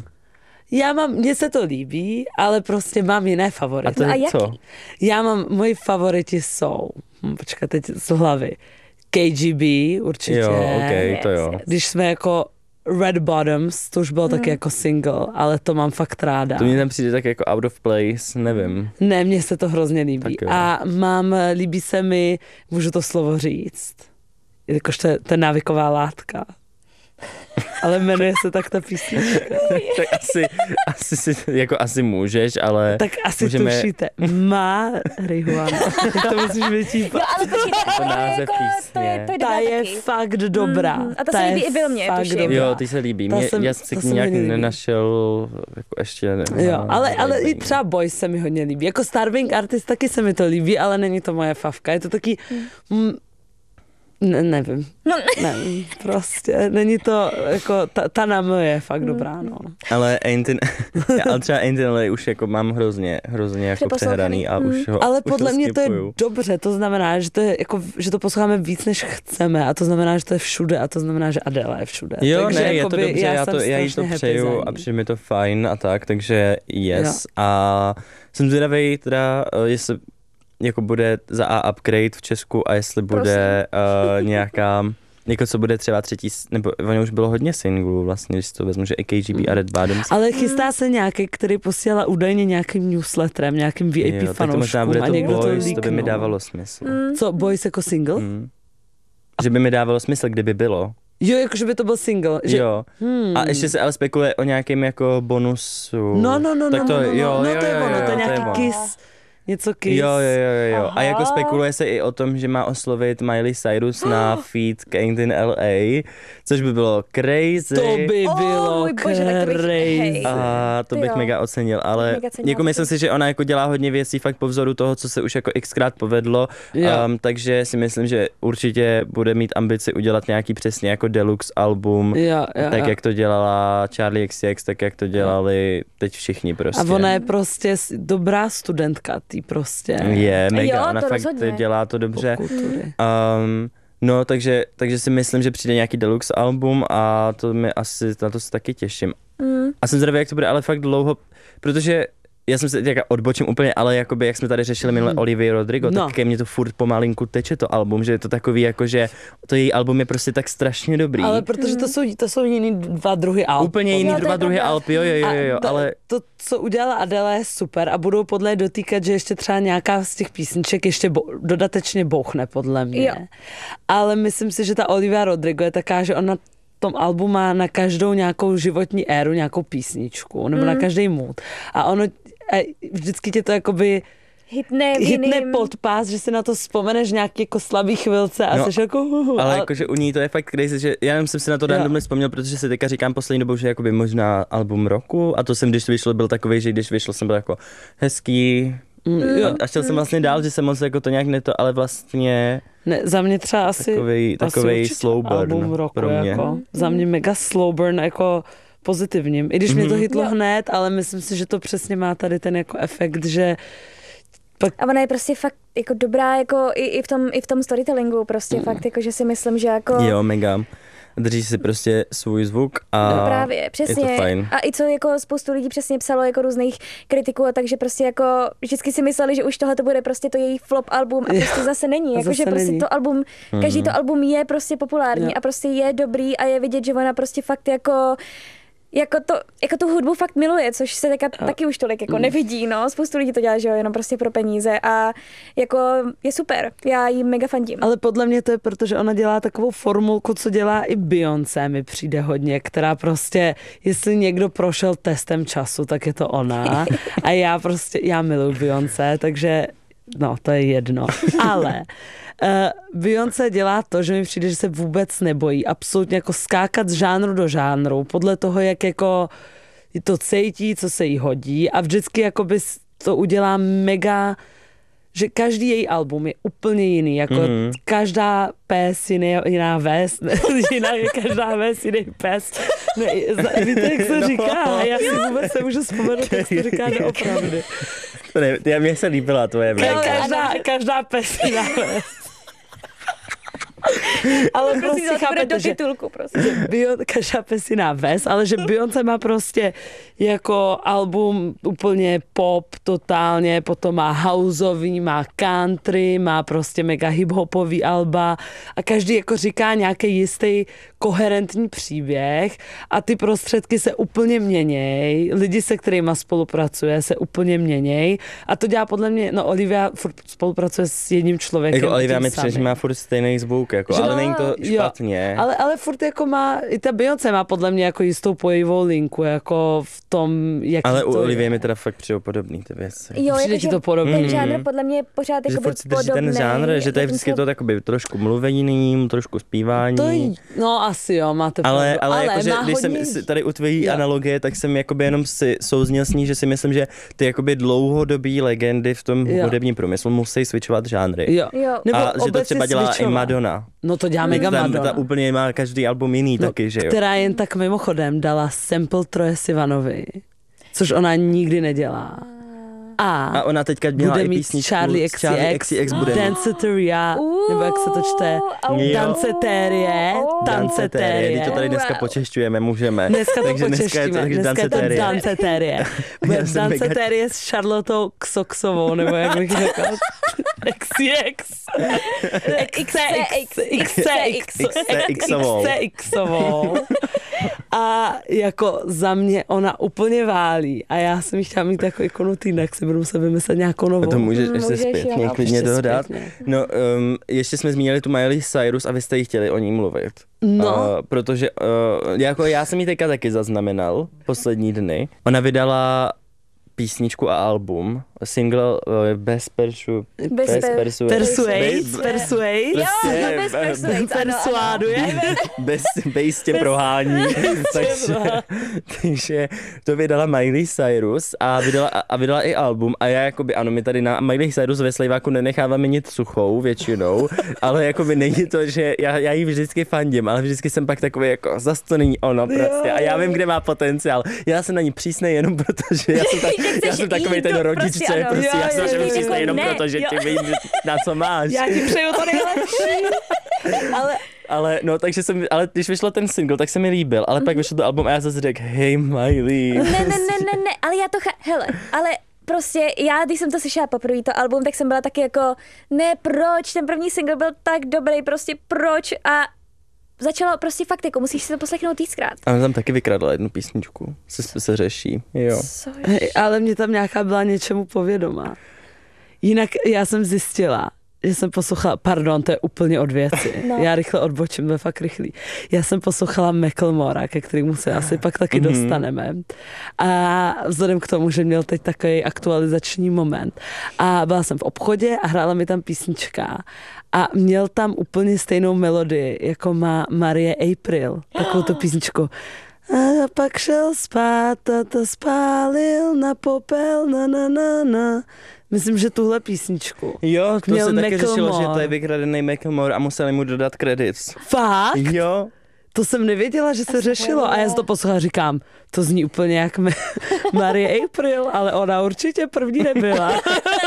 Speaker 5: Já mám, mně se to líbí, ale prostě mám jiné favority.
Speaker 3: A to je
Speaker 4: no,
Speaker 3: co?
Speaker 5: Já mám, moji favoriti jsou, hm, počkej, teď z hlavy, K G B určitě.
Speaker 3: Jo, okay, to jo.
Speaker 5: Když jsme jako Red Bottoms, to už bylo hmm. taky jako single, ale to mám fakt ráda.
Speaker 3: To mě tam přijde tak jako out of place, nevím.
Speaker 5: Ne, mně se to hrozně líbí. A mám, líbí se mi, můžu to slovo říct, jakož to je, to je návyková látka. Ale jmenuje se tak ta písnička.
Speaker 3: Tak asi, asi, si, jako asi můžeš, ale
Speaker 5: tak asi
Speaker 3: můžeme...
Speaker 5: tušíte. Marihuana. To musíš vyčípat.
Speaker 4: No, ale počkejte,
Speaker 3: to název
Speaker 4: jako,
Speaker 3: písně.
Speaker 4: To je, to je
Speaker 5: ta je
Speaker 4: taky.
Speaker 5: fakt dobrá.
Speaker 4: Mm, a to se líbí i Vilmě, tuším.
Speaker 3: Jo, ty se líbí. Mě, jsem, já si nějak nenašel, jako ještě ne.
Speaker 5: Jo, ale, ale i třeba Boys se mi hodně líbí. Jako Starving Artist taky se mi to líbí, ale není to moje favka. Je to taky... Mm, Ne, nevím. No. Nevím, prostě. Není to, jako, ta, ta nám je fakt dobrá, no.
Speaker 3: Ale Ain't in, ale třeba Ain't in L A už jako mám hrozně, hrozně jako přehraný a už ho
Speaker 5: Ale
Speaker 3: už
Speaker 5: podle
Speaker 3: to
Speaker 5: mě to je
Speaker 3: skipuju.
Speaker 5: dobře, to znamená, že to je jako, že to posloucháme víc, než chceme a to znamená, že to je všude a to znamená, že Adele je všude.
Speaker 3: Jo,
Speaker 5: takže
Speaker 3: ne, je to dobře, já,
Speaker 5: já,
Speaker 3: to, já jí to přeju a přijde mi to fajn a tak, takže yes. Jo. A jsem zvědavej teda, jestli jako bude za A upgrade v Česku a jestli bude uh, nějaká, jako co bude třeba třetí, nebo ono už bylo hodně singlů vlastně, když si to vezmu, že i K G B a Red Bottoms.
Speaker 5: Ale chystá se nějaký, který posílá údajně nějakým newsletterem, nějakým V I P
Speaker 3: jo,
Speaker 5: fanouškům a někdo
Speaker 3: Boys,
Speaker 5: to líknul.
Speaker 3: To by mi dávalo smysl.
Speaker 5: Mm. Co, Boys jako single?
Speaker 3: Mm. Že by mi dávalo smysl, kdyby bylo.
Speaker 5: Jo, jakože by to byl single. Že...
Speaker 3: Jo. Hmm. A ještě se ale spekuluje o nějakém jako bonusu.
Speaker 5: No, no, no,
Speaker 3: tak to,
Speaker 5: no, no,
Speaker 3: jo,
Speaker 5: no,
Speaker 3: jo,
Speaker 5: no, to je
Speaker 3: jo,
Speaker 5: ono,
Speaker 3: jo,
Speaker 5: to je nějaký
Speaker 3: to je
Speaker 5: kiss. něco Kiss.
Speaker 3: Jo, jo, jo, jo.
Speaker 4: Aha.
Speaker 3: A jako spekuluje se i o tom, že má oslovit Miley Cyrus na feat Kings in L A, což by bylo crazy.
Speaker 5: To by
Speaker 4: Oh,
Speaker 5: bylo
Speaker 4: můj bože, tak to bych-
Speaker 5: crazy.
Speaker 4: hej.
Speaker 3: A to
Speaker 4: Ty
Speaker 3: bych
Speaker 4: jo.
Speaker 3: mega ocenil, ale
Speaker 4: Mega cenila
Speaker 3: jako myslím
Speaker 4: taky.
Speaker 3: si, že ona jako dělá hodně věcí fakt po vzoru toho, co se už jako xkrát povedlo,
Speaker 5: Jo.
Speaker 3: um, takže si myslím, že určitě bude mít ambici udělat nějaký přesně jako deluxe album,
Speaker 5: Jo, jo,
Speaker 3: tak
Speaker 5: jo.
Speaker 3: jak to dělala Charlie X C X, tak jak to dělali teď všichni prostě.
Speaker 5: A ona je prostě s- dobrá studentka, ty prostě.
Speaker 3: Je mega,
Speaker 4: Jo,
Speaker 3: ona
Speaker 4: to
Speaker 3: fakt
Speaker 4: rozhodně.
Speaker 3: dělá to dobře.
Speaker 5: Popkultury.
Speaker 3: Um, no, takže, takže si myslím, že přijde nějaký deluxe album a to mi asi, na to se taky těším.
Speaker 4: Mm.
Speaker 3: A jsem zvědavý, jak to bude, ale fakt dlouho, protože já jsem se teďka odbočím úplně, ale jakoby, jak jsme tady řešili minule Olivia Rodrigo,
Speaker 5: No.
Speaker 3: tak ke mně to furt pomalinku teče to album, že je to takový jako, že to její album je prostě tak strašně dobrý.
Speaker 5: Ale protože to jsou, to jsou jiný dva druhy alb.
Speaker 3: Úplně jiný
Speaker 4: Jo, to je
Speaker 3: dva druhý
Speaker 4: pravda.
Speaker 3: alb, jo, jo, jo, jo, jo
Speaker 5: A
Speaker 3: ale
Speaker 5: to, co udělala Adele, je super a budou podle dotýkat, že ještě třeba nějaká z těch písniček ještě bo, dodatečně bouchne, podle mě.
Speaker 4: Jo.
Speaker 5: Ale myslím si, že ta Olivia Rodrigo je taká, že ona tom albu má na každou nějakou životní éru nějakou písničku, nebo mm. na každý mood. A ono a vždycky tě to jakoby
Speaker 4: Hitne,
Speaker 5: hitne
Speaker 4: jiným.
Speaker 5: pod pás, že si na to vzpomeneš nějaký jako slabý chvilce a
Speaker 3: No,
Speaker 5: jsi jako... Uh,
Speaker 3: ale jakože u ní to je fakt crazy, že já jenom jsem si na to randomně vzpomněl, protože si teďka říkám poslední dobou, že jakoby možná album roku a to jsem, když vyšlo, byl takový, že když vyšlo, jsem byl jako hezký
Speaker 5: mm, jo.
Speaker 3: a šel jsem vlastně dál, že jsem moc jako to nějak neto, ale vlastně
Speaker 5: Ne, za mě třeba asi...
Speaker 3: takovej, takovej
Speaker 5: asi
Speaker 3: slow burn
Speaker 5: album roku,
Speaker 3: pro mě.
Speaker 5: Jako, za mě mega slow burn, jako pozitivním. I když mm-hmm. mě to hitlo
Speaker 4: Jo.
Speaker 5: hned, ale myslím si, že to přesně má tady ten jako efekt, že
Speaker 4: A ona je prostě fakt jako dobrá jako i, i, v, tom, i v tom storytellingu prostě mm. fakt jako, že si myslím, že jako...
Speaker 3: Jo, mega. Drží si prostě svůj zvuk a
Speaker 4: No právě, přesně.
Speaker 3: je to fajn.
Speaker 4: A i co jako spoustu lidí přesně psalo jako různých kritiků a takže prostě jako vždycky si mysleli, že už tohle to bude prostě to její flop album a prostě zase není.
Speaker 5: A
Speaker 4: Jako, že
Speaker 5: zase
Speaker 4: prostě
Speaker 5: není.
Speaker 4: to album, každý to album je prostě populární
Speaker 5: Jo.
Speaker 4: a prostě je dobrý a je vidět, že ona prostě fakt jako jako, to, jako tu hudbu fakt miluje, což se taky, taky už tolik jako nevidí, no. Spoustu lidí to dělá, že jo, jenom prostě pro peníze a jako je super. Já jí mega fandím.
Speaker 5: ale podle mě to je, protože ona dělá takovou formulku, co dělá i Beyoncé, mi přijde hodně, která prostě, jestli někdo prošel testem času, tak je to ona. A já prostě, já miluji Beyoncé, takže no, to je jedno. Ale uh, Beyoncé dělá to, že mi přijde, že se vůbec nebojí absolutně jako skákat z žánru do žánru, podle toho, jak jako to cítí, co se jí hodí a vždycky jakoby to udělá mega, že každý její album je úplně jiný, jako mm-hmm. každá pes jiný, jiná ves, jiná je každá ves, jiný pes. Ne, zna- víte, jak se
Speaker 3: No.
Speaker 5: říká? Já si vůbec nemůžu vzpomenout, jak se to říká doopravdy.
Speaker 3: To ne, ty, mně se líbila tvoje
Speaker 5: Ka-
Speaker 3: jméno.
Speaker 5: každá, každá pes jiná ves. Ale
Speaker 4: Prosím,
Speaker 5: prostě
Speaker 4: to bude
Speaker 5: chápete,
Speaker 4: do
Speaker 5: že
Speaker 4: titulku, prostě.
Speaker 5: Beyon, každá pes jiná ves, ale že Beyoncé má prostě jako album úplně pop totálně, potom má houseový, má country, má prostě mega hip-hopový alba a každý jako říká nějaký jistý koherentní příběh a ty prostředky se úplně měněj, lidi, se kterýma spolupracuje, se úplně měněj a to dělá podle mě, no Olivia furt spolupracuje s jedním člověkem.
Speaker 3: Jako Olivia
Speaker 5: tím
Speaker 3: mi přijde, že
Speaker 5: samým.
Speaker 3: má furt stejný zvuk, jako,
Speaker 5: Že
Speaker 3: ale
Speaker 5: no,
Speaker 3: není to
Speaker 5: jo.
Speaker 3: špatně.
Speaker 5: Ale, ale furt jako má, i ta Beyoncé má podle mě jako jistou pojivou linku, jako v tom, jak
Speaker 3: Ale u
Speaker 5: to
Speaker 3: Olivie
Speaker 5: je.
Speaker 3: mi teda fakt přijou podobný ty věci.
Speaker 4: Jo,
Speaker 5: Přijde
Speaker 4: jakože
Speaker 5: ti to podobný?
Speaker 4: ten
Speaker 3: Mhm.
Speaker 4: žánr podle mě je pořád
Speaker 3: Že
Speaker 4: jako
Speaker 3: furt si drží ten žánr, že to je vždycky to takový trošku mluvení, trošku zpívání.
Speaker 5: To je, no asi jo, máte
Speaker 3: Ale,
Speaker 5: pravdu.
Speaker 3: ale, ale jakože,
Speaker 5: má
Speaker 3: když
Speaker 5: hodně...
Speaker 3: jsem si tady u tvojí
Speaker 5: Jo.
Speaker 3: analogie, tak jsem jakoby jenom si souzněl s ní, že si myslím, že ty jakoby dlouhodobý legendy v tom
Speaker 5: Jo.
Speaker 3: hudebním průmyslu musí switchovat žánry.
Speaker 5: Jo.
Speaker 4: Jo.
Speaker 5: Nebo
Speaker 3: A že to
Speaker 5: obecně
Speaker 3: třeba dělá i
Speaker 5: switchovat.
Speaker 3: Madonna.
Speaker 5: No to dělá mega
Speaker 3: Ta,
Speaker 5: Madonna.
Speaker 3: ta úplně má každý album jiný
Speaker 5: No,
Speaker 3: taky, že jo?
Speaker 5: která jen tak mimochodem dala sample Troje Sivanovi, což ona nikdy nedělá. A,
Speaker 3: A ona teďka měla
Speaker 5: bude
Speaker 3: i
Speaker 5: mít
Speaker 3: písničku
Speaker 5: Charlie
Speaker 3: s Charlie
Speaker 5: X
Speaker 3: X
Speaker 5: C
Speaker 3: C X bude mít.
Speaker 5: Danceteria, nebo jak se to čte?
Speaker 4: au.
Speaker 3: Jo.
Speaker 5: Danceterie,
Speaker 3: Dancetérie, teď to tady dneska
Speaker 4: Wow.
Speaker 3: počešťujeme, můžeme.
Speaker 5: Dneska to
Speaker 3: takže dneska je to
Speaker 5: počeštíme,
Speaker 3: takže
Speaker 5: dneska je to
Speaker 3: dancetérie.
Speaker 5: dancetérie. Bude
Speaker 3: Já jsem mega-
Speaker 5: dancetérie s Charlotou Xoxovou, nebo jak bych řekla. X C X. X C X. X C X.
Speaker 3: Xovou.
Speaker 5: Xovou. A jako za mě ona úplně válí. A já jsem jí chtěla mít jako ikonu týnek, si budu muset vymyslet nějakou novou.
Speaker 3: No to můžeš
Speaker 4: Mm,
Speaker 3: ještě
Speaker 4: můžeš,
Speaker 3: zpětně,
Speaker 4: jo.
Speaker 3: klidně
Speaker 5: Ještě
Speaker 3: toho dát.
Speaker 5: zpětně.
Speaker 3: No, um, ještě jsme zmínili tu Miley Cyrus a vy jste jí chtěli o ní mluvit.
Speaker 5: No.
Speaker 3: Uh, protože uh, jako já jsem ji teďka taky zaznamenal poslední dny. Ona vydala písničku a album, single uh, Bez Persu...
Speaker 4: Bez per-
Speaker 3: Persuade.
Speaker 5: Persuade,
Speaker 3: Bez-
Speaker 5: persuade.
Speaker 4: Jo,
Speaker 3: Prostě,
Speaker 4: no bez persuade, ano, ano.
Speaker 5: Persuaduje.
Speaker 3: Bez, bez tě prohání. takže, takže to vydala Miley Cyrus a vydala, a vydala i album a já jakoby, ano, my tady na Miley Cyrus ve Slejváku nenecháváme nic suchou většinou, ale jakoby není to, že já, já jí vždycky fandím, ale vždycky jsem pak takový jako, zas to není ono prostě a já vím, kde má potenciál. Já jsem na ní přísnej jenom proto, že já jsem, tak, já jsem takový ten rodič, co je prostě, já jsem na přísnej jenom proto, že ti vím, na co máš.
Speaker 5: Já ti přeju to nejlepší. Ale
Speaker 3: Ale no, takže jsem, ale když vyšel ten single, tak se mi líbil, ale pak vyšel to album a já zase řekl, hej Miley.
Speaker 4: Ne, ne, ne, ne, ne, ale já to, cha- hele, ale prostě já, když jsem to slyšela poprvé, to album, tak jsem byla taky jako, ne, proč, ten první single byl tak dobrý, prostě proč a začalo prostě fakt jako, musíš si to poslechnout víckrát.
Speaker 3: A tam taky vykradla jednu písničku, se, se řeší, jo.
Speaker 4: Co je?
Speaker 5: hej, ale mě tam nějaká byla něčemu povědomá. Jinak já jsem zjistila, že jsem poslouchala, pardon, to je úplně od věci.
Speaker 4: No.
Speaker 5: Já rychle odbočím, to je fakt rychlý. Já jsem poslouchala Macklemora, ke kterému se asi pak taky
Speaker 3: Mhm.
Speaker 5: dostaneme. A vzhledem k tomu, že měl teď takový aktualizační moment. A byla jsem v obchodě a hrála mi tam písnička. A měl tam úplně stejnou melodii, jako má Marie April, takovou tu písničku. A pak šel spát a to spálil na popel, na na na na. Myslím, že tuhle písničku.
Speaker 3: Jo, to
Speaker 5: Měl
Speaker 3: se taky řešilo,
Speaker 5: Macklemore.
Speaker 3: že to je vykradený Macklemore a museli mu dodat credits.
Speaker 5: Fakt?
Speaker 3: Jo.
Speaker 5: To jsem nevěděla, že se řešilo a já jsem to poslouchala a říkám, to zní úplně jak me- Marie April, ale ona určitě první nebyla.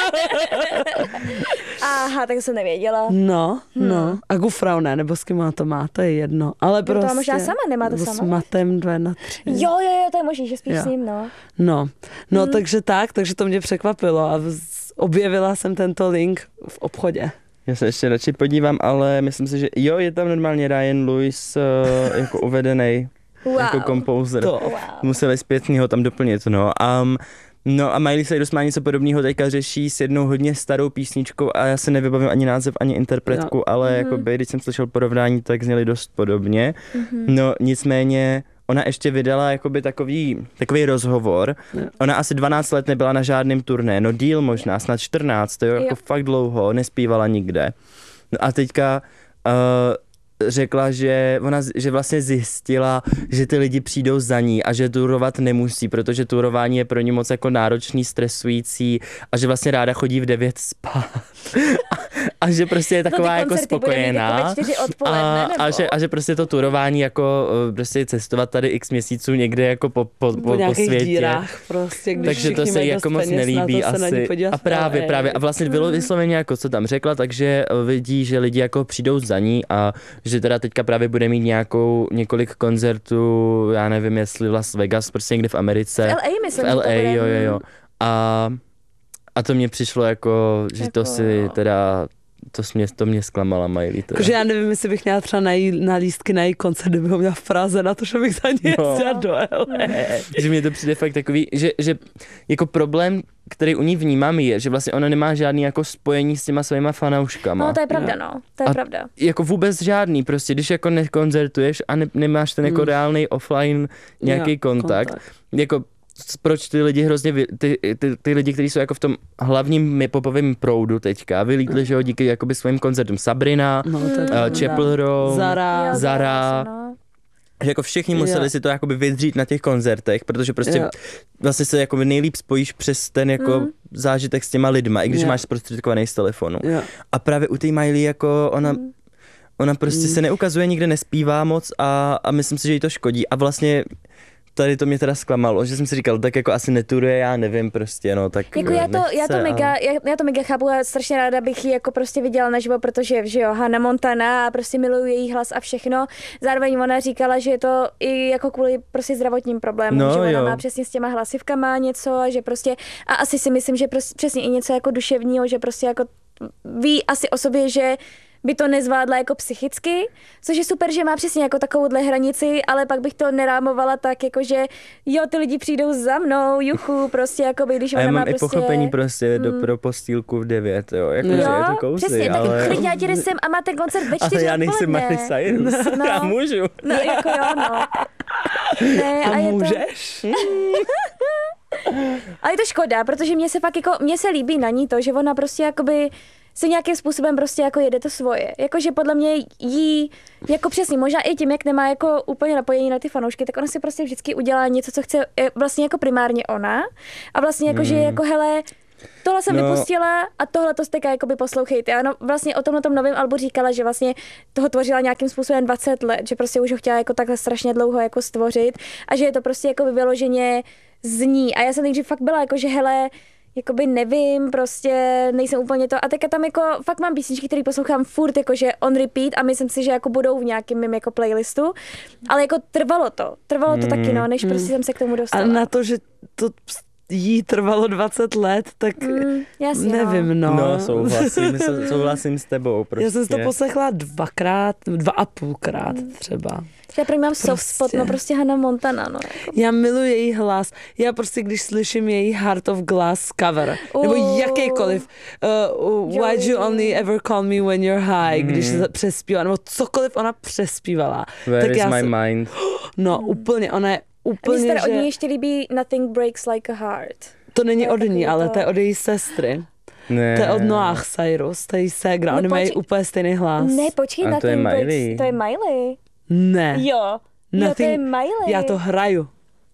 Speaker 4: Aha, tak jsem nevěděla.
Speaker 5: No, no. A Gufrau ne, nebo s kým má to má, to je jedno. Ale
Speaker 4: to
Speaker 5: prostě.
Speaker 4: možná sama, nemá to
Speaker 5: nebo
Speaker 4: sama?
Speaker 5: S Matem dvě na tři.
Speaker 4: Jo, jo, jo, to je možný, že spíš
Speaker 5: Jo.
Speaker 4: s ním, no.
Speaker 5: No, no takže tak, takže to mě překvapilo a vz- objevila jsem tento link v obchodě.
Speaker 3: Já se ještě radši podívám, ale myslím si, že jo, je tam normálně Ryan Lewis uh, jako uvedený
Speaker 4: Wow.
Speaker 3: jako kompozer.
Speaker 5: To.
Speaker 4: Wow.
Speaker 3: Museli zpětně ho tam doplnit, no. Um, no a Miley Cyrus má něco podobného, teďka řeší s jednou hodně starou písničkou a já se nevybavím ani název, ani interpretku,
Speaker 5: Jo.
Speaker 3: ale
Speaker 4: Mhm.
Speaker 3: jakoby, když jsem slyšel porovnání, tak zněly dost podobně.
Speaker 4: Mhm.
Speaker 3: No nicméně ona ještě vydala jakoby takový, takový rozhovor.
Speaker 5: Jo.
Speaker 3: Ona asi dvanáct let nebyla na žádném turné, no díl možná, snad čtrnáct, to je jako
Speaker 4: Jo.
Speaker 3: fakt dlouho, nespívala nikde. No a teďka uh, řekla, že ona z- že vlastně zjistila, že ty lidi přijdou za ní a že turovat nemusí, protože turování je pro ní moc jako náročný, stresující a že vlastně ráda chodí v devět spát. a, a že prostě je
Speaker 4: To ty
Speaker 3: taková jako
Speaker 4: koncerty bude mít
Speaker 3: spokojená.
Speaker 4: jako ve čtyři odpoledne,
Speaker 3: a,
Speaker 4: nebo?
Speaker 3: a, že, a že prostě to turování jako eh, prostě cestovat tady x měsíců někde jako po, po, po,
Speaker 5: Po
Speaker 3: po
Speaker 5: nějakých
Speaker 3: světě.
Speaker 5: dírách prostě, když
Speaker 3: Takže to
Speaker 5: všichni
Speaker 3: se
Speaker 5: mají
Speaker 3: jí
Speaker 5: dost
Speaker 3: jako moc
Speaker 5: peněz na
Speaker 3: nelíbí
Speaker 5: to se na ní
Speaker 3: asi.
Speaker 5: podívat
Speaker 3: A
Speaker 5: v
Speaker 3: právě,
Speaker 5: L A.
Speaker 3: právě. A vlastně bylo vysloveně jako, co tam řekla, takže eh, vidí, že lidi jako přijdou za ní a že teda teďka právě bude mít nějakou, několik koncertů, já nevím, jestli Las Vegas, prostě někde v Americe.
Speaker 4: V L A myslím,
Speaker 3: v
Speaker 4: že to
Speaker 3: L A,
Speaker 4: bude.
Speaker 3: jo, jo, jo. A, a to mně přišlo jako, že to
Speaker 4: Jako-
Speaker 3: si teda, to mě, to mě zklamala Miley. Teda.
Speaker 5: Jakože já nevím, jestli bych měla třeba na, jí, na lístky na její koncert, kdyby ho měla v Praze, na to, že bych za ní
Speaker 3: No.
Speaker 5: jezdila do L A.
Speaker 3: Že mně to přijde fakt takový, že, že jako problém, který u ní vnímám, je, že vlastně ona nemá žádný jako spojení s těma svýma fanouškama.
Speaker 4: No, to je pravda, no. To je
Speaker 3: A-
Speaker 4: pravda.
Speaker 3: Jako vůbec žádný, prostě když jako nekoncertuješ a ne, nemáš ten jako
Speaker 5: Mm.
Speaker 3: reálný offline nějaký
Speaker 5: Jo,
Speaker 3: kontakt,
Speaker 5: kontakt.
Speaker 3: jako s- proč ty lidi hrozně, vy, ty, ty, ty lidi, kteří jsou jako v tom hlavním popovém proudu teďka, vylítli, že jo, díky jakoby svým koncertům Sabrina,
Speaker 5: No, to je
Speaker 3: uh,
Speaker 5: pravda.
Speaker 3: Chapel Roan,
Speaker 5: Zara.
Speaker 4: Jo,
Speaker 3: Zara.
Speaker 4: no.
Speaker 3: že jako všichni
Speaker 5: Jo.
Speaker 3: museli si to jakoby vydřít na těch koncertech, protože prostě
Speaker 5: Jo.
Speaker 3: vlastně se jako nejlíp spojíš přes ten jako
Speaker 4: Mm.
Speaker 3: zážitek s těma lidma, i když
Speaker 5: Jo.
Speaker 3: máš zprostředkovaný z telefonu.
Speaker 5: Jo.
Speaker 3: A právě u té Miley jako ona,
Speaker 4: Mm.
Speaker 3: ona prostě
Speaker 5: Mm.
Speaker 3: se neukazuje, nikde nespívá moc a, a myslím si, že jí to škodí. A vlastně tady to mě teda zklamalo, že jsem si říkal, tak jako asi neturuje, já nevím prostě, no tak
Speaker 4: Jako já to,
Speaker 3: nechce,
Speaker 4: já to mega,
Speaker 3: ale...
Speaker 4: já, já to mega chápu a strašně ráda bych ji jako prostě viděla naživo, protože že jo, Hannah Montana a prostě miluju její hlas a všechno. Zároveň ona říkala, že je to i jako kvůli prostě zdravotním problémům,
Speaker 3: No,
Speaker 4: že ona
Speaker 3: jo.
Speaker 4: má přesně s těma hlasivkama něco a že prostě a asi si myslím, že prostě přesně i něco jako duševního, že prostě jako ví asi o sobě, že by to nezvládla jako psychicky, což je super, že má přesně jako takovouhle hranici, ale pak bych to nerámovala tak, jako že jo, ty lidi přijdou za mnou, juchu, prostě jako by, když
Speaker 3: A
Speaker 4: ona
Speaker 3: já
Speaker 4: má
Speaker 3: mám
Speaker 4: prostě...
Speaker 3: i pochopení prostě do,
Speaker 4: Mm.
Speaker 3: pro postýlku v devět, jo, jako
Speaker 5: Jo,
Speaker 3: že je to kousy,
Speaker 4: přesně,
Speaker 3: ale...
Speaker 4: tak klidně ať jde sem a má ten koncert ve čtyři
Speaker 3: ale já nejsem
Speaker 4: odpoledne.
Speaker 3: Miley Cyrus,
Speaker 4: No.
Speaker 3: já můžu.
Speaker 4: No, jako jo, no. Ne,
Speaker 5: A
Speaker 4: a je to...
Speaker 5: můžeš?
Speaker 4: Ale je to škoda, protože mně se fakt jako, mně se líbí na ní to, že ona prostě jakoby se nějakým způsobem prostě jako jede to svoje. Jakože podle mě jí, jako přesně, možná i tím, jak nemá jako úplně napojení na ty fanoušky, tak ona si prostě vždycky udělá něco, co chce vlastně jako primárně ona. A vlastně jako, mm. že jako hele, tohle jsem no. vypustila a tohle to jste jakoby poslouchejte. Ano, vlastně o tomhle tom novém albu říkala, že vlastně toho tvořila nějakým způsobem dvacet let, že prostě už ho chtěla jako takhle strašně dlouho jako stvořit a že je to prostě jako vyloženě zní. A já jsem nejdřív fakt byla jako, že hele, jakoby nevím, prostě nejsem úplně to. A teďka tam jako fakt mám písničky, které poslouchám furt jakože on repeat a myslím si, že jako budou v nějakém mým jako playlistu. Ale jako trvalo to. Trvalo to mm. taky, no, než mm. prostě jsem se k tomu dostala.
Speaker 5: A na to, že to jí trvalo dvacet let, tak mm, jasně, nevím, no.
Speaker 3: No, souhlasím, souhlasím s tebou. Prostě.
Speaker 5: Já jsem si to poslechla dvakrát, dva a půlkrát mm. třeba.
Speaker 4: Já pro mě mám prostě. soft spot, no prostě Hannah Montana, no. Jako.
Speaker 5: Já miluji její hlas. Já prostě, když slyším její Heart of Glass cover, uh, nebo jakýkoliv, uh, uh, Why'd you only ever call me when you're high, mm. když se přespívá, nebo cokoliv ona přespívala.
Speaker 3: Where
Speaker 5: tak
Speaker 3: is
Speaker 5: já
Speaker 3: my
Speaker 5: se,
Speaker 3: mind?
Speaker 5: No, úplně, ona je úplně,
Speaker 4: že... Mně se
Speaker 5: že...
Speaker 4: od ní ještě líbí Nothing Breaks Like a Heart.
Speaker 5: To není od ní, ale to je od její sestry.
Speaker 3: Ne.
Speaker 5: To je od Noah Cyrus, to je její ségra, oni mají úplně stejný hlas.
Speaker 4: Ne, počkej,
Speaker 3: A to je
Speaker 4: Nothing
Speaker 3: Miley.
Speaker 4: Breaks, to je Miley.
Speaker 5: Ne.
Speaker 4: Jo.
Speaker 5: Nothing,
Speaker 4: jo, to je Miley.
Speaker 5: Já to hraju.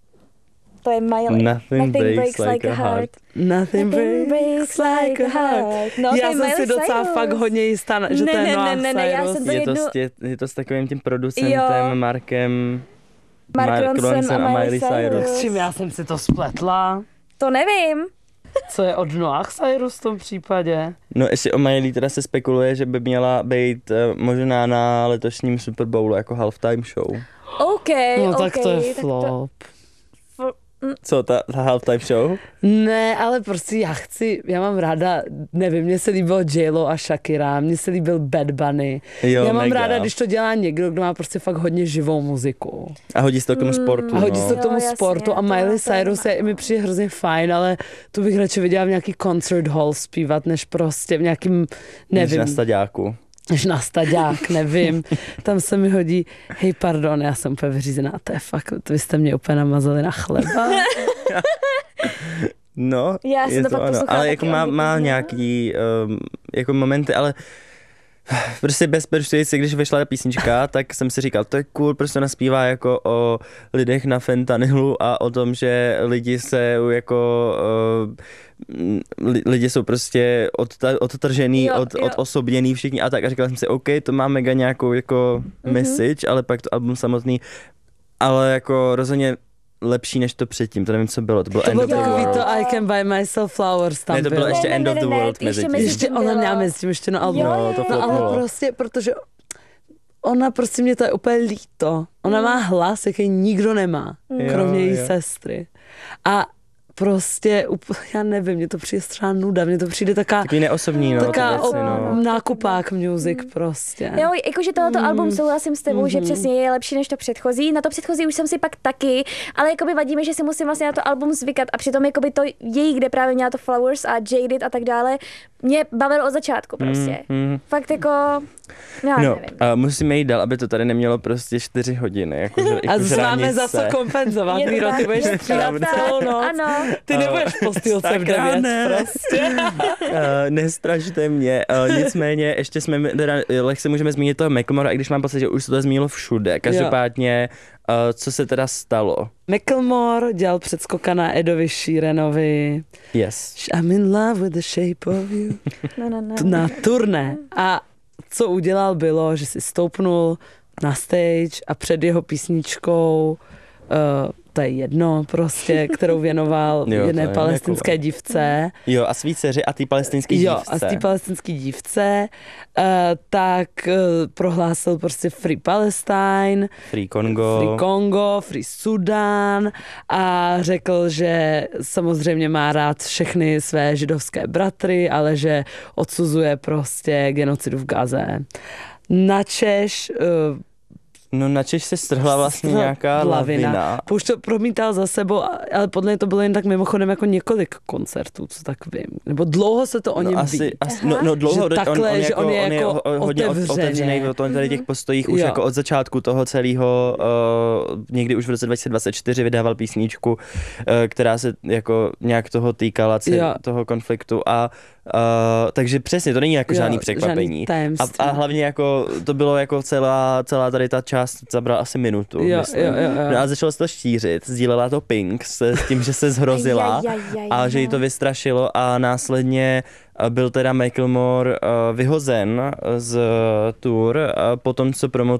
Speaker 4: To je Miley.
Speaker 3: Nothing, Nothing breaks, breaks like, like a heart. heart.
Speaker 5: Nothing breaks like a heart. No, já jsem si docela Cyrus. Fakt hodně jistá, že ne, to je
Speaker 4: ne,
Speaker 5: Noah
Speaker 4: ne, ne, ne, já jsem to
Speaker 3: je,
Speaker 4: jednu...
Speaker 3: to s tě, je to s takovým tím producentem
Speaker 4: jo.
Speaker 3: Markem
Speaker 4: Mark, Mark Ronson, Ronson a Miley Cyrus.
Speaker 5: Cyrus. S čím já jsem si to spletla?
Speaker 4: To nevím.
Speaker 5: Co je od Noah Cyrus v tom případě?
Speaker 3: No ještě o Miley teda se spekuluje, že by měla být uh, možná na letošním Super Bowlu jako halftime show.
Speaker 4: OK,
Speaker 5: No
Speaker 4: OK.
Speaker 5: tak to je flop.
Speaker 4: To...
Speaker 3: Co, ta, ta halftime show?
Speaker 5: Ne, ale prostě já chci, já mám ráda, nevím, mně se líbilo J-Lo a Shakira, mně se líbil Bad Bunny.
Speaker 3: Jo,
Speaker 5: já mám
Speaker 3: mega.
Speaker 5: ráda, když to dělá někdo, kdo má prostě fakt hodně živou muziku.
Speaker 3: A hodí se to k tomu sportu.
Speaker 5: A hodí
Speaker 3: no.
Speaker 5: se to k tomu
Speaker 4: jo, jasně,
Speaker 5: sportu a Miley Cyrus je, mi přijde hrozně fajn, ale tu bych radši viděla v nějaký concert hall zpívat, než prostě v nějakým, nevím.
Speaker 3: Než na staďáku.
Speaker 5: Než na staďák, nevím. Tam se mi hodí, hej, pardon, já jsem úplně vyřízená, to je fakt, vy jste mě úplně namazali na chleba.
Speaker 3: No,
Speaker 4: já
Speaker 3: je to, to ano. Ale jako má, má nějaký um, jako momenty, ale prostě bezpečující, když vyšla ta písnička, tak jsem si říkal, to je cool, prostě ona zpívá jako o lidech na fentanylu a o tom, že lidi se jako uh, lidi jsou prostě odtržený,
Speaker 4: jo,
Speaker 3: od,
Speaker 4: jo.
Speaker 3: odosobněný všichni a tak a říkala jsem si, OK, to má mega nějakou jako mm-hmm. message, ale pak to album samotný, ale jako rozhodně lepší než to předtím, to nevím, co bylo, to bylo
Speaker 5: to
Speaker 3: End of the
Speaker 5: takový
Speaker 3: World.
Speaker 5: to I Can Buy Myself Flowers tam
Speaker 3: ne, to bylo
Speaker 5: bylo.
Speaker 3: ještě
Speaker 4: ne,
Speaker 3: End
Speaker 4: ne,
Speaker 3: of the
Speaker 4: ne,
Speaker 3: World
Speaker 4: ne,
Speaker 3: mezi
Speaker 4: ještě
Speaker 3: tím.
Speaker 5: Ještě ona měla mezi tím ještě no album.
Speaker 3: No, to
Speaker 5: no ale
Speaker 3: bylo.
Speaker 5: prostě, protože ona prostě mě to je úplně líto. Ona má hlas, jaký nikdo nemá,
Speaker 3: Jo,
Speaker 5: kromě její
Speaker 3: jo.
Speaker 5: sestry. A prostě, já nevím, mně to přijde třeba nuda, mně to přijde taká,
Speaker 3: Takový neosobní, no,
Speaker 5: taká
Speaker 3: ty věci, no.
Speaker 5: nákupák music prostě.
Speaker 4: Jo, jakože tohoto mm. album souhlasím s tebou, mm. že přesně je lepší než to předchozí. Na to předchozí už jsem si pak taky, ale jakoby vadí mi, že si musím vlastně na to album zvykat a přitom jakoby to její, kde právě měla to Flowers a Jaded a tak dále, mě bavilo od začátku prostě. Mm, mm. Fakt jako, já
Speaker 3: no,
Speaker 4: nevím.
Speaker 3: Uh, musíme jít dál, aby to tady nemělo prostě čtyři hodiny. Jako, že,
Speaker 5: a
Speaker 3: jako
Speaker 5: máme za co kompenzovat, Míro, ty budeš střídat celou noc.
Speaker 4: Ano.
Speaker 5: Ty nebudeš v postýlce v devět
Speaker 3: ne.
Speaker 5: prostě.
Speaker 3: uh, nestrašte mě, uh, nicméně ještě jsme, teda, lehce můžeme zmínit toho Macklemora, i když mám pocit, že už se to zmínilo všude. Každopádně, uh, co se teda stalo?
Speaker 5: Macklemore dělal předskoka na Edovi Sheeranovi.
Speaker 3: Yes.
Speaker 5: I'm in love with the shape of you.
Speaker 4: No, no, no.
Speaker 5: Na turné. A co udělal bylo, že si stoupnul na stage a před jeho písničkou uh, to je jedno prostě, kterou věnoval jo, jedné palestinské jako... dívce.
Speaker 3: Jo, a svý dceři a té palestinské dívce.
Speaker 5: Jo, a z té palestinské dívce, uh, tak uh, prohlásil prostě Free Palestine,
Speaker 3: Free Congo,
Speaker 5: Free Congo, Free Sudan a řekl, že samozřejmě má rád všechny své židovské bratry, ale že odsuzuje prostě genocidu v Gaze. Načež uh,
Speaker 3: No načež se strhla vlastně nějaká lavina. lavina.
Speaker 5: Už to promítal za sebou, ale podle mě to bylo jen tak mimochodem jako několik koncertů, co tak vím. Nebo dlouho se to o něm
Speaker 3: no, asi,
Speaker 5: ví.
Speaker 3: asi, no, no dlouho,
Speaker 5: že takhle,
Speaker 3: on, on,
Speaker 5: že
Speaker 3: jako,
Speaker 5: on je
Speaker 3: on je
Speaker 5: jako
Speaker 3: hodně otevřený v tady těch postojích už
Speaker 5: jo.
Speaker 3: jako od začátku toho celého, uh, někdy už v roce dva tisíce dvacet čtyři vydával písničku, uh, která se jako nějak toho týkala, cel, toho konfliktu a Uh, takže přesně, to není jako jo, žádný překvapení.
Speaker 5: Žádný
Speaker 3: a, a hlavně jako to bylo jako celá, celá tady ta část zabrala asi minutu,
Speaker 5: jo,
Speaker 3: myslím.
Speaker 5: Jo, jo, jo.
Speaker 3: No a začalo se to šířit, sdílela to Pink s, s tím, že se zhrozila a že jí to vystrašilo a následně byl teda Macklemore uh, vyhozen z tour uh, po tom, co promo